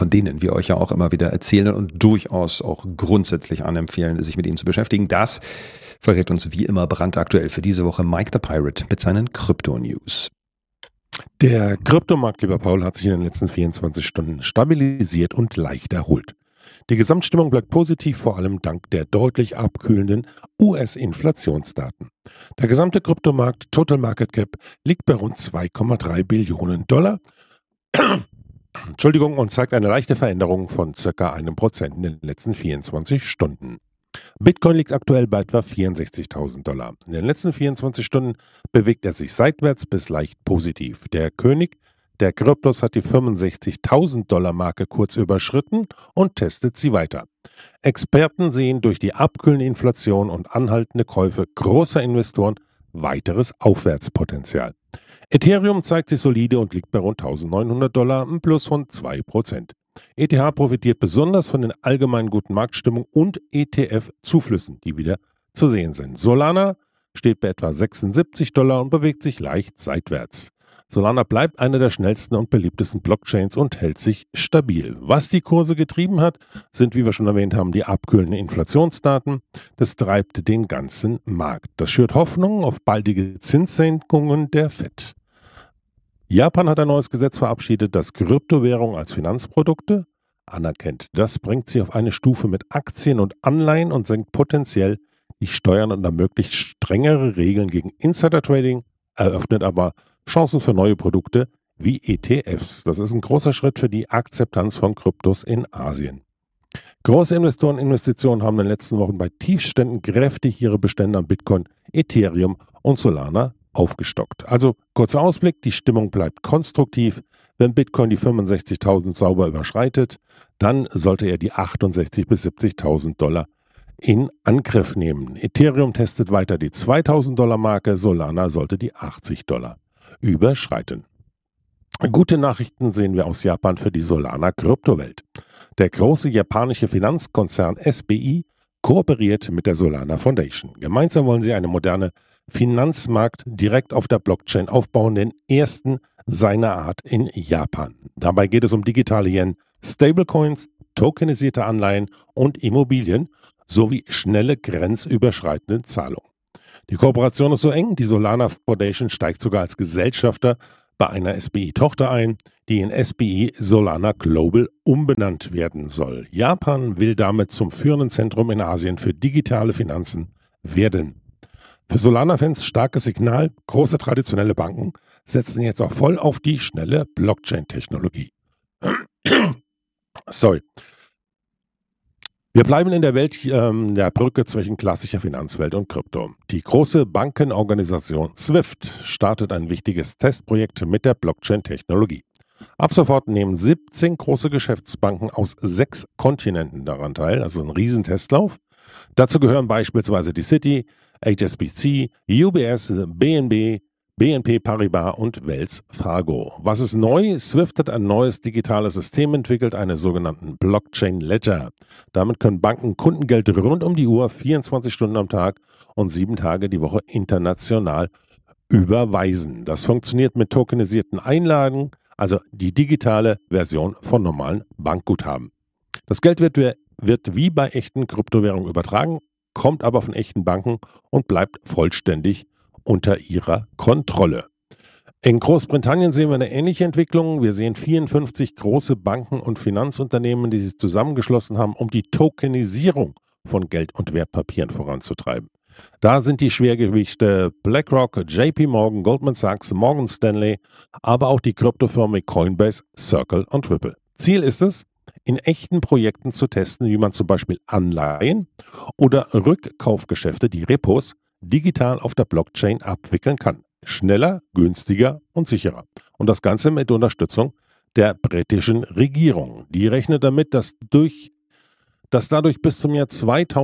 immer wieder erzählen und durchaus auch grundsätzlich anempfehlen, sich mit ihnen zu beschäftigen. Das verrät uns wie immer brandaktuell für diese Woche Mike the Pirate mit seinen Krypto-News. Der Kryptomarkt, lieber Paul, hat sich in den letzten 24 Stunden stabilisiert und leicht erholt. Die Gesamtstimmung bleibt positiv, vor allem dank der deutlich abkühlenden US-Inflationsdaten. Der gesamte Kryptomarkt Total Market Cap liegt bei rund 2,3 Billionen $. Und zeigt eine leichte Veränderung von ca. 1% in den letzten 24 Stunden. Bitcoin liegt aktuell bei etwa $64.000. In den letzten 24 Stunden bewegt er sich seitwärts bis leicht positiv. Der König der Kryptos hat die $65.000-Marke kurz überschritten und testet sie weiter. Experten sehen durch die abkühlende Inflation und anhaltende Käufe großer Investoren weiteres Aufwärtspotenzial. Ethereum zeigt sich solide und liegt bei rund $1.900, ein Plus von 2%. ETH profitiert besonders von den allgemeinen guten Marktstimmung und ETF-Zuflüssen, die wieder zu sehen sind. Solana steht bei etwa $76 und bewegt sich leicht seitwärts. Solana bleibt eine der schnellsten und beliebtesten Blockchains und hält sich stabil. Was die Kurse getrieben hat, sind, wie wir schon erwähnt haben, die abkühlenden Inflationsdaten. Das treibt den ganzen Markt. Das schürt Hoffnungen auf baldige Zinssenkungen der FED. Japan hat ein neues Gesetz verabschiedet, das Kryptowährungen als Finanzprodukte anerkennt. Das bringt sie auf eine Stufe mit Aktien und Anleihen und senkt potenziell die Steuern und ermöglicht strengere Regeln gegen Insider-Trading, eröffnet aber Chancen für neue Produkte wie ETFs. Das ist ein großer Schritt für die Akzeptanz von Kryptos in Asien. Große Investoreninvestitionen haben in den letzten Wochen bei Tiefständen kräftig ihre Bestände an Bitcoin, Ethereum und Solana aufgestockt. Also kurzer Ausblick, die Stimmung bleibt konstruktiv. Wenn Bitcoin die 65.000 sauber überschreitet, dann sollte er die 68.000 bis 70.000 Dollar in Angriff nehmen. Ethereum testet weiter die 2.000 Dollar Marke, Solana sollte die 80 Dollar überschreiten. Gute Nachrichten sehen wir aus Japan für die Solana-Kryptowelt. Der große japanische Finanzkonzern SBI kooperiert mit der Solana Foundation. Gemeinsam wollen sie eine moderne Finanzmarkt direkt auf der Blockchain aufbauen, den ersten seiner Art in Japan. Dabei geht es um digitale Yen, Stablecoins, tokenisierte Anleihen und Immobilien sowie schnelle grenzüberschreitende Zahlungen. Die Kooperation ist so eng, die Solana Foundation steigt sogar als Gesellschafter bei einer SBI-Tochter ein, die in SBI Solana Global umbenannt werden soll. Japan will damit zum führenden Zentrum in Asien für digitale Finanzen werden. Für Solana-Fans starkes Signal, große traditionelle Banken setzen jetzt auch voll auf die schnelle Blockchain-Technologie. Sorry. Wir bleiben in der Welt der Brücke zwischen klassischer Finanzwelt und Krypto. Die große Bankenorganisation SWIFT startet ein wichtiges Testprojekt mit der Blockchain-Technologie. Ab sofort nehmen 17 große Geschäftsbanken aus 6 Kontinenten daran teil, also ein Riesentestlauf. Dazu gehören beispielsweise die Citi, HSBC, UBS, BNP Paribas und Wells Fargo. Was ist neu? SWIFT hat ein neues digitales System entwickelt, einen sogenannten Blockchain Ledger. Damit können Banken Kundengeld rund um die Uhr, 24 Stunden am Tag und 7 Tage die Woche international überweisen. Das funktioniert mit tokenisierten Einlagen, also die digitale Version von normalen Bankguthaben. Das Geld wird wie bei echten Kryptowährungen übertragen, kommt aber von echten Banken und bleibt vollständig unter ihrer Kontrolle. In Großbritannien sehen wir eine ähnliche Entwicklung. Wir sehen 54 große Banken und Finanzunternehmen, die sich zusammengeschlossen haben, um die Tokenisierung von Geld- und Wertpapieren voranzutreiben. Da sind die Schwergewichte BlackRock, JP Morgan, Goldman Sachs, Morgan Stanley, aber auch die Kryptofirmen Coinbase, Circle und Ripple. Ziel ist es, in echten Projekten zu testen, wie man zum Beispiel Anleihen oder Rückkaufgeschäfte, die Repos, digital auf der Blockchain abwickeln kann. Schneller, günstiger und sicherer. Und das Ganze mit Unterstützung der britischen Regierung. Die rechnet damit, dass dadurch bis zum Jahr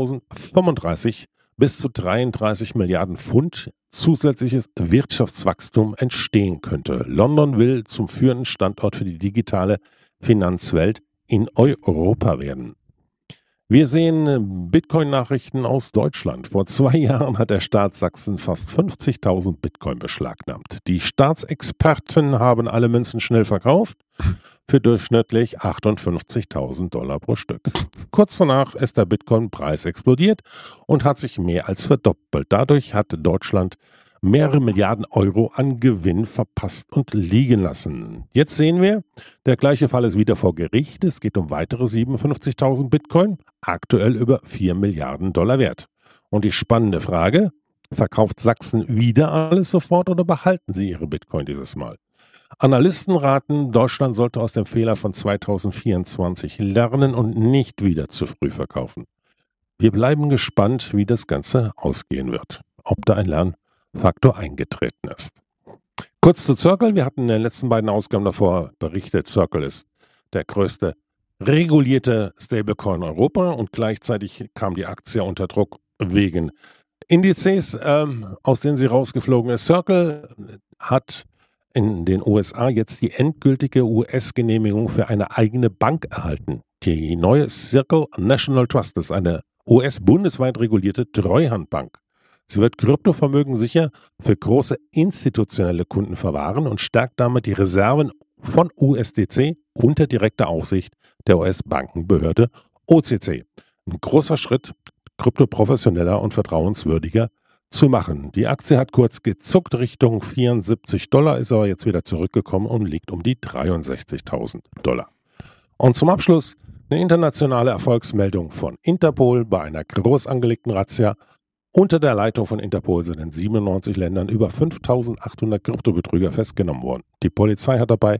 2035 bis zu 33 Milliarden Pfund zusätzliches Wirtschaftswachstum entstehen könnte. London will zum führenden Standort für die digitale Finanzwelt in Europa werden. Wir sehen Bitcoin-Nachrichten aus Deutschland. Vor 2 Jahren hat der Staat Sachsen fast 50.000 Bitcoin beschlagnahmt. Die Staatsexperten haben alle Münzen schnell verkauft für durchschnittlich 58.000 Dollar pro Stück. Kurz danach ist der Bitcoin-Preis explodiert und hat sich mehr als verdoppelt. Dadurch hat Deutschland mehrere Milliarden Euro an Gewinn verpasst und liegen lassen. Jetzt sehen wir, der gleiche Fall ist wieder vor Gericht. Es geht um weitere 57.000 Bitcoin, aktuell über 4 Milliarden Dollar wert. Und die spannende Frage, verkauft Sachsen wieder alles sofort oder behalten sie ihre Bitcoin dieses Mal? Analysten raten, Deutschland sollte aus dem Fehler von 2024 lernen und nicht wieder zu früh verkaufen. Wir bleiben gespannt, wie das Ganze ausgehen wird. Ob da ein Lernfaktor eingetreten ist. Kurz zu Circle. Wir hatten in den letzten beiden Ausgaben davor berichtet, Circle ist der größte regulierte Stablecoin in Europa und gleichzeitig kam die Aktie unter Druck wegen Indizes, aus denen sie rausgeflogen ist. Circle hat in den USA jetzt die endgültige US-Genehmigung für eine eigene Bank erhalten. Die neue Circle National Trust ist eine US-bundesweit regulierte Treuhandbank. Sie wird Kryptovermögen sicher für große institutionelle Kunden verwahren und stärkt damit die Reserven von USDC unter direkter Aufsicht der US-Bankenbehörde OCC. Ein großer Schritt, Krypto professioneller und vertrauenswürdiger zu machen. Die Aktie hat kurz gezuckt Richtung 74 Dollar, ist aber jetzt wieder zurückgekommen und liegt um die 63.000 Dollar. Und zum Abschluss eine internationale Erfolgsmeldung von Interpol bei einer groß angelegten Razzia. Unter der Leitung von Interpol sind in 97 Ländern über 5.800 Kryptobetrüger festgenommen worden. Die Polizei hat dabei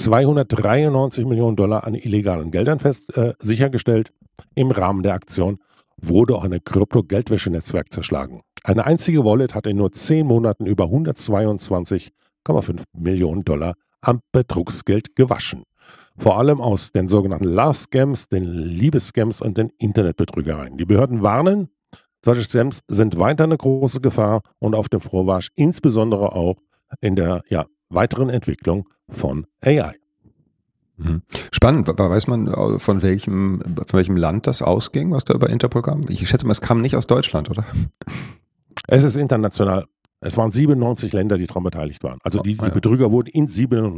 293 Millionen Dollar an illegalen Geldern sichergestellt. Im Rahmen der Aktion wurde auch ein Krypto-Geldwäschenetzwerk zerschlagen. Eine einzige Wallet hat in nur 10 Monaten über 122,5 Millionen Dollar am Betrugsgeld gewaschen. Vor allem aus den sogenannten Love-Scams, den Liebesscams und den Internetbetrügereien. Die Behörden warnen, solche Scams sind weiter eine große Gefahr und auf dem Vormarsch, insbesondere auch in der weiteren Entwicklung von AI. Spannend. Weiß man, von welchem Land das ausging, was da über Interpol kam? Ich schätze mal, es kam nicht aus Deutschland, oder? Es ist international. Es waren 97 Länder, die daran beteiligt waren. Also die Betrüger wurden in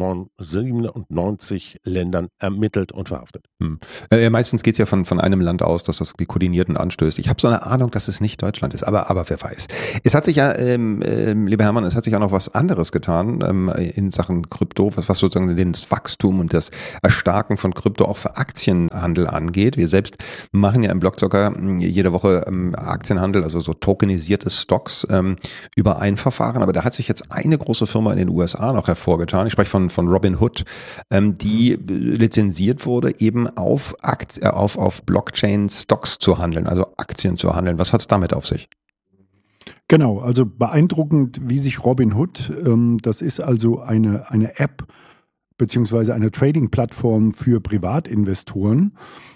97 Ländern ermittelt und verhaftet. Meistens geht es ja von einem Land aus, dass das koordiniert und anstößt. Ich habe so eine Ahnung, dass es nicht Deutschland ist, aber wer weiß. Es hat sich ja, lieber Hermann, es hat sich ja noch was anderes getan in Sachen Krypto, was sozusagen das Wachstum und das Erstarken von Krypto auch für Aktienhandel angeht. Wir selbst machen ja im Blockzocker jede Woche Aktienhandel, also so tokenisierte Stocks über ein Verfahren, aber da hat sich jetzt eine große Firma in den USA noch hervorgetan. Ich spreche von Robinhood, die lizenziert wurde, eben auf Blockchain-Stocks zu handeln, also Aktien zu handeln. Was hat es damit auf sich? Genau, also beeindruckend, wie sich Robinhood, das ist also eine App beziehungsweise eine Trading-Plattform für Privatinvestoren.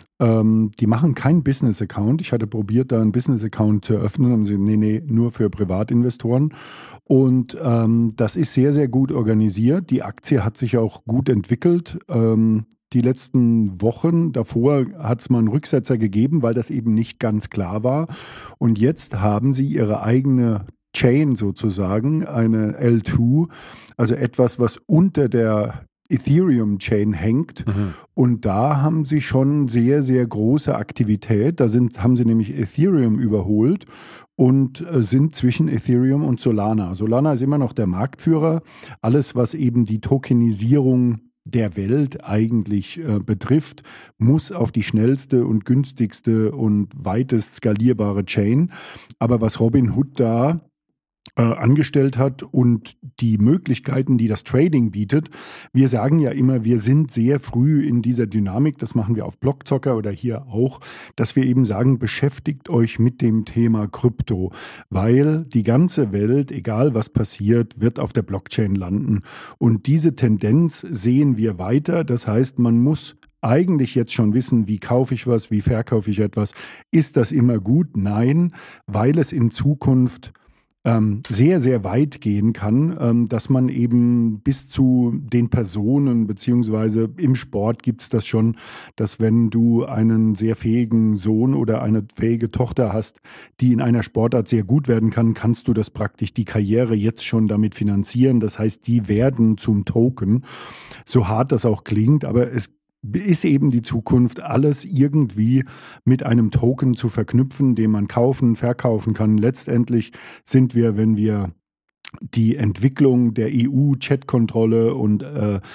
Die machen keinen Business-Account. Ich hatte probiert, da einen Business-Account zu eröffnen, und sie nee, nur für Privatinvestoren. Und das ist sehr, sehr gut organisiert. Die Aktie hat sich auch gut entwickelt. Die letzten Wochen davor hat es mal einen Rücksetzer gegeben, weil das eben nicht ganz klar war. Und jetzt haben sie ihre eigene Chain sozusagen, eine L2, also etwas, was unter der Ethereum-Chain hängt. Und da haben sie schon sehr, sehr große Aktivität. Haben sie nämlich Ethereum überholt und sind zwischen Ethereum und Solana. Solana ist immer noch der Marktführer. Alles, was eben die Tokenisierung der Welt eigentlich betrifft, muss auf die schnellste und günstigste und weitest skalierbare Chain. Aber was Robinhood da angestellt hat und die Möglichkeiten, die das Trading bietet. Wir sagen ja immer, wir sind sehr früh in dieser Dynamik, das machen wir auf Blockzocker oder hier auch, dass wir eben sagen, beschäftigt euch mit dem Thema Krypto, weil die ganze Welt, egal was passiert, wird auf der Blockchain landen. Und diese Tendenz sehen wir weiter. Das heißt, man muss eigentlich jetzt schon wissen, wie kaufe ich was, wie verkaufe ich etwas. Ist das immer gut? Nein, weil es in Zukunft sehr, sehr weit gehen kann, dass man eben bis zu den Personen, beziehungsweise im Sport gibt es das schon, dass wenn du einen sehr fähigen Sohn oder eine fähige Tochter hast, die in einer Sportart sehr gut werden kann, kannst du das praktisch die Karriere jetzt schon damit finanzieren. Das heißt, die werden zum Token, so hart das auch klingt, aber es ist eben die Zukunft, alles irgendwie mit einem Token zu verknüpfen, den man kaufen, verkaufen kann. Letztendlich sind wir, wenn wir die Entwicklung der EU-Chat-Kontrolle und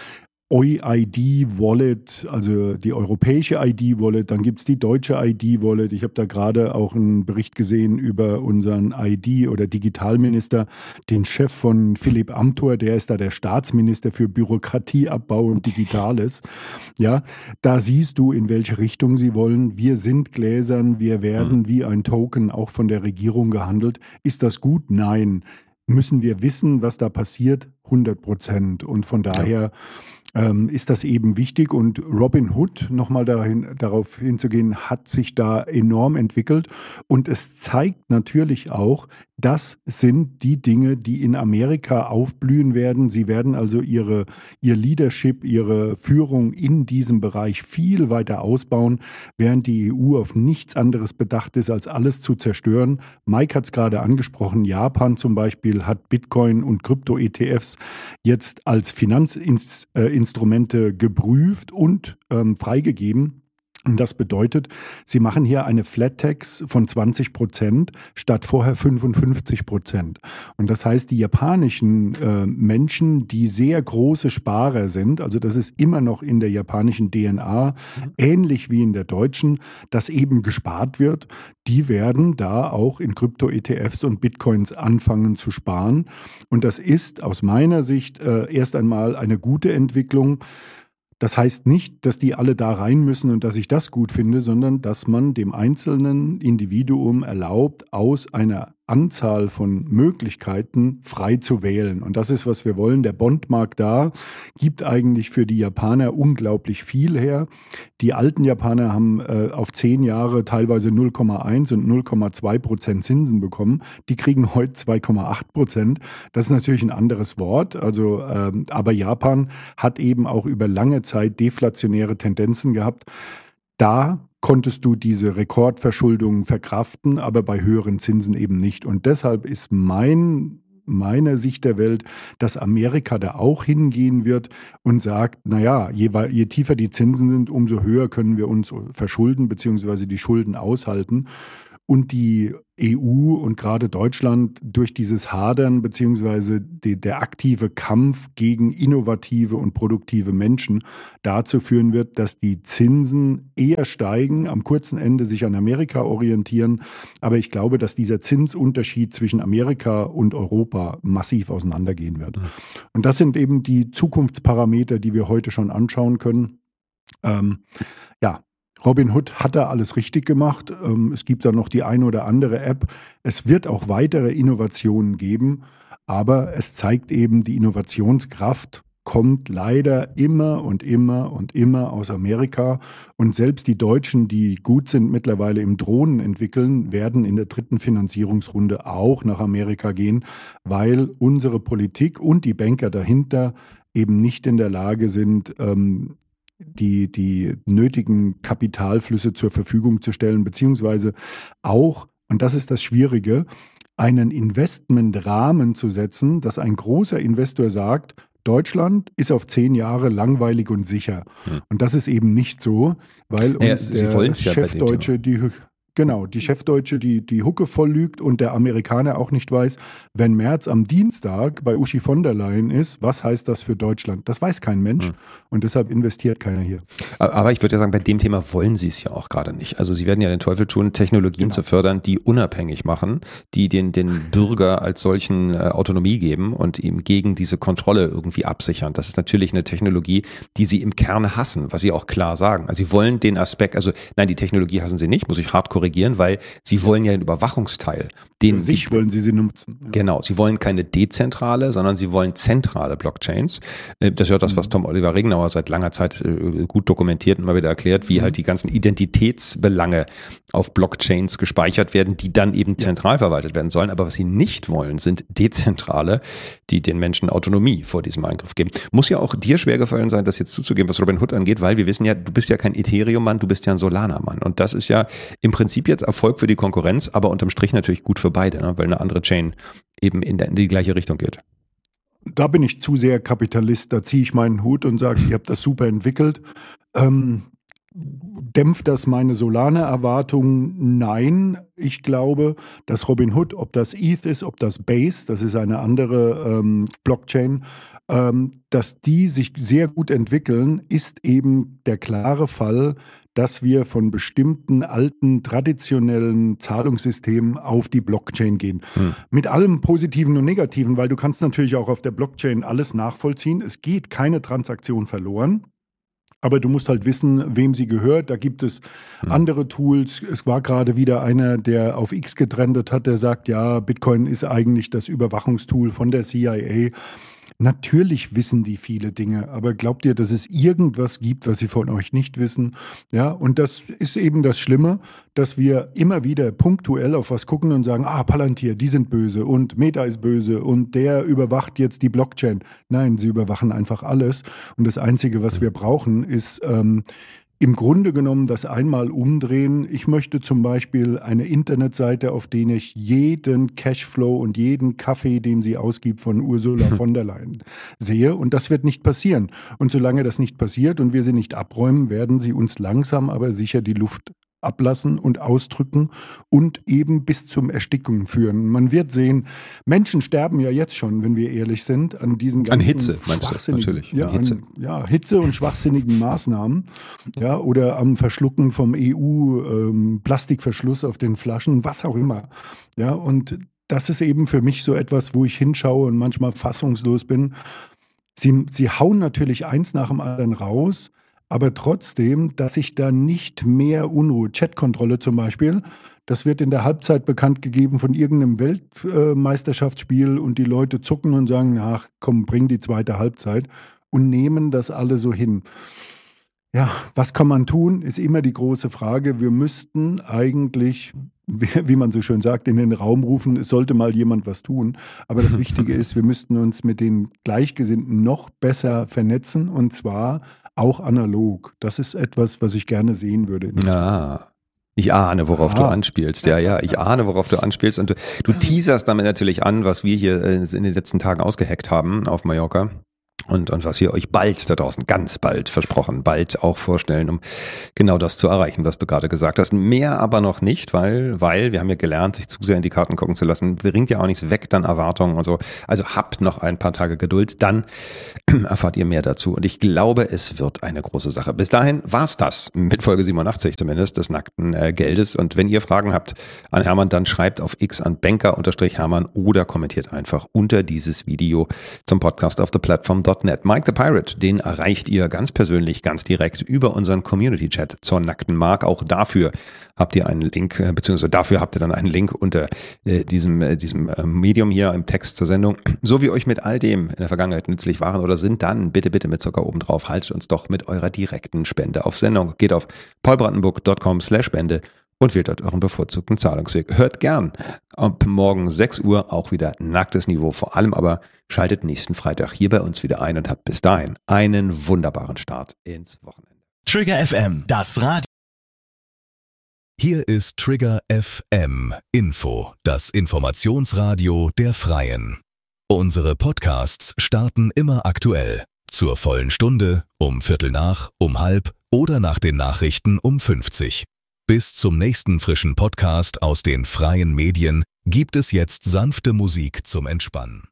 OID-Wallet, also die europäische ID-Wallet, dann gibt es die deutsche ID-Wallet. Ich habe da gerade auch einen Bericht gesehen über unseren ID- oder Digitalminister, den Chef von Philipp Amthor, der ist da der Staatsminister für Bürokratieabbau und Digitales. Ja, da siehst du, in welche Richtung sie wollen. Wir sind gläsern, wir werden wie ein Token auch von der Regierung gehandelt. Ist das gut? Nein. Müssen wir wissen, was da passiert? 100%. Und von daher ist das eben wichtig. Und Robinhood, nochmal darauf hinzugehen, hat sich da enorm entwickelt. Und es zeigt natürlich auch, das sind die Dinge, die in Amerika aufblühen werden. Sie werden also ihr Leadership, ihre Führung in diesem Bereich viel weiter ausbauen, während die EU auf nichts anderes bedacht ist, als alles zu zerstören. Mike hat es gerade angesprochen, Japan zum Beispiel hat Bitcoin und Krypto-ETFs jetzt als Finanzinstrumente geprüft und freigegeben. Und das bedeutet, sie machen hier eine Flat Tax von 20% statt vorher 55%. Und das heißt, die japanischen Menschen, die sehr große Sparer sind, also das ist immer noch in der japanischen DNA, ähnlich wie in der deutschen, dass eben gespart wird, die werden da auch in Krypto-ETFs und Bitcoins anfangen zu sparen. Und das ist aus meiner Sicht erst einmal eine gute Entwicklung. Das heißt nicht, dass die alle da rein müssen und dass ich das gut finde, sondern dass man dem einzelnen Individuum erlaubt, aus einer Anzahl von Möglichkeiten, frei zu wählen. Und das ist, was wir wollen. Der Bondmarkt da gibt eigentlich für die Japaner unglaublich viel her. Die alten Japaner haben auf 10 Jahre teilweise 0,1 und 0,2% Zinsen bekommen. Die kriegen heute 2,8%. Das ist natürlich ein anderes Wort. Also, aber Japan hat eben auch über lange Zeit deflationäre Tendenzen gehabt. Da konntest du diese Rekordverschuldung verkraften, aber bei höheren Zinsen eben nicht. Und deshalb ist meine Sicht der Welt, dass Amerika da auch hingehen wird und sagt, naja, je tiefer die Zinsen sind, umso höher können wir uns verschulden bzw. die Schulden aushalten. Und die EU und gerade Deutschland durch dieses Hadern bzw. der aktive Kampf gegen innovative und produktive Menschen dazu führen wird, dass die Zinsen eher steigen, am kurzen Ende sich an Amerika orientieren. Aber ich glaube, dass dieser Zinsunterschied zwischen Amerika und Europa massiv auseinandergehen wird. Und das sind eben die Zukunftsparameter, die wir heute schon anschauen können. Ja. Robinhood hat da alles richtig gemacht. Es gibt da noch die eine oder andere App. Es wird auch weitere Innovationen geben, aber es zeigt eben, die Innovationskraft kommt leider immer und immer und immer aus Amerika. Und selbst die Deutschen, die gut sind, mittlerweile im Drohnen entwickeln, werden in der 3. Finanzierungsrunde auch nach Amerika gehen, weil unsere Politik und die Banker dahinter eben nicht in der Lage sind, die nötigen Kapitalflüsse zur Verfügung zu stellen, beziehungsweise auch, und das ist das Schwierige, einen Investmentrahmen zu setzen, dass ein großer Investor sagt, Deutschland ist auf 10 Jahre langweilig und sicher. Und das ist eben nicht so, weil uns der Chefdeutsche die Chefdeutsche die Hucke voll lügt und der Amerikaner auch nicht weiß, wenn Merz am Dienstag bei Uschi von der Leyen ist, was heißt das für Deutschland? Das weiß kein Mensch und deshalb investiert keiner hier. Aber ich würde ja sagen, bei dem Thema wollen sie es ja auch gerade nicht. Also sie werden ja den Teufel tun, Technologien zu fördern, die unabhängig machen, die den Bürger als solchen Autonomie geben und ihm gegen diese Kontrolle irgendwie absichern. Das ist natürlich eine Technologie, die sie im Kern hassen, was sie auch klar sagen. Also sie wollen den Aspekt, also nein, die Technologie hassen sie nicht, muss ich hart korrigieren, weil sie wollen ja den Überwachungsteil. Für sich wollen sie nutzen. Ja. Genau, sie wollen keine dezentrale, sondern sie wollen zentrale Blockchains. Das ist ja das, was Tom Oliver Regenauer seit langer Zeit gut dokumentiert und mal wieder erklärt, wie halt die ganzen Identitätsbelange auf Blockchains gespeichert werden, die dann eben zentral verwaltet werden sollen. Aber was sie nicht wollen, sind dezentrale, die den Menschen Autonomie vor diesem Eingriff geben. Muss ja auch dir schwer gefallen sein, das jetzt zuzugeben, was Robinhood angeht, weil wir wissen ja, du bist ja kein Ethereum-Mann, du bist ja ein Solana-Mann. Und das ist ja im Prinzip jetzt Erfolg für die Konkurrenz, aber unterm Strich natürlich gut für beide, ne? Weil eine andere Chain eben in die gleiche Richtung geht. Da bin ich zu sehr Kapitalist, da ziehe ich meinen Hut und sage, ihr habt das super entwickelt. Dämpft das meine Solana-Erwartungen? Nein. Ich glaube, dass Robinhood, ob das ETH ist, ob das Base, das ist eine andere Blockchain, dass die sich sehr gut entwickeln, ist eben der klare Fall, dass wir von bestimmten alten, traditionellen Zahlungssystemen auf die Blockchain gehen. Mit allem Positiven und Negativen, weil du kannst natürlich auch auf der Blockchain alles nachvollziehen. Es geht keine Transaktion verloren. Aber du musst halt wissen, wem sie gehört. Da gibt es andere Tools. Es war gerade wieder einer, der auf X getrendet hat, der sagt, ja, Bitcoin ist eigentlich das Überwachungstool von der CIA. Natürlich wissen die viele Dinge, aber glaubt ihr, dass es irgendwas gibt, was sie von euch nicht wissen? Ja, und das ist eben das Schlimme, dass wir immer wieder punktuell auf was gucken und sagen, Palantir, die sind böse und Meta ist böse und der überwacht jetzt die Blockchain. Nein, sie überwachen einfach alles. Und das Einzige, was wir brauchen, ist im Grunde genommen das einmal umdrehen. Ich möchte zum Beispiel eine Internetseite, auf der ich jeden Cashflow und jeden Kaffee, den sie ausgibt, von Ursula von der Leyen sehe. Und das wird nicht passieren. Und solange das nicht passiert und wir sie nicht abräumen, werden sie uns langsam aber sicher die Luft ablassen und ausdrücken und eben bis zum Ersticken führen. Man wird sehen, Menschen sterben ja jetzt schon, wenn wir ehrlich sind, an diesen ganzen Hitze, meinst du, natürlich. Ja, Hitze und schwachsinnigen Maßnahmen, ja, oder am Verschlucken vom EU-Plastikverschluss auf den Flaschen, was auch immer. Ja, und das ist eben für mich so etwas, wo ich hinschaue und manchmal fassungslos bin. Sie hauen natürlich eins nach dem anderen raus, aber trotzdem, dass sich da nicht mehr Unruhe, Chatkontrolle zum Beispiel, das wird in der Halbzeit bekannt gegeben von irgendeinem Weltmeisterschaftsspiel und die Leute zucken und sagen, ach komm, bring die zweite Halbzeit und nehmen das alle so hin. Ja, was kann man tun, ist immer die große Frage. Wir müssten eigentlich, wie man so schön sagt, in den Raum rufen, es sollte mal jemand was tun. Aber das Wichtige ist, wir müssten uns mit den Gleichgesinnten noch besser vernetzen und zwar auch analog. Das ist etwas, was ich gerne sehen würde. Ja. Ich ahne, worauf du anspielst. Ja, ich ahne, worauf du anspielst. Und du teaserst damit natürlich an, was wir hier in den letzten Tagen ausgeheckt haben auf Mallorca. Und was wir euch bald da draußen, ganz bald versprochen, bald auch vorstellen, um genau das zu erreichen, was du gerade gesagt hast. Mehr aber noch nicht, weil wir haben ja gelernt, sich zu sehr in die Karten gucken zu lassen. Bringt ja auch nichts weg, dann Erwartungen und so. Also habt noch ein paar Tage Geduld, dann erfahrt ihr mehr dazu. Und ich glaube, es wird eine große Sache. Bis dahin war's das, mit Folge 87 zumindest, des nackten Geldes. Und wenn ihr Fragen habt an Hermann, dann schreibt auf X an Banker_Hermann oder kommentiert einfach unter dieses Video zum Podcast auf theplatform.net. Mike the Pirate, den erreicht ihr ganz persönlich, ganz direkt über unseren Community-Chat zur nackten Mark. Auch dafür habt ihr einen Link, beziehungsweise dafür habt ihr dann einen Link unter diesem Medium hier im Text zur Sendung. So wie euch mit all dem in der Vergangenheit nützlich waren oder sind, dann bitte mit Zucker oben drauf. Haltet uns doch mit eurer direkten Spende auf Sendung. Geht auf paulbrandenburg.com/Spende und wählt dort euren bevorzugten Zahlungsweg. Hört gern ab morgen 6 Uhr auch wieder nacktes Niveau. Vor allem aber schaltet nächsten Freitag hier bei uns wieder ein und habt bis dahin einen wunderbaren Start ins Wochenende. Trigger FM, das Radio. Hier ist Trigger FM Info, das Informationsradio der Freien. Unsere Podcasts starten immer aktuell. Zur vollen Stunde, um 7:15, um 12:30 oder nach den Nachrichten um 50. Bis zum nächsten frischen Podcast aus den freien Medien gibt es jetzt sanfte Musik zum Entspannen.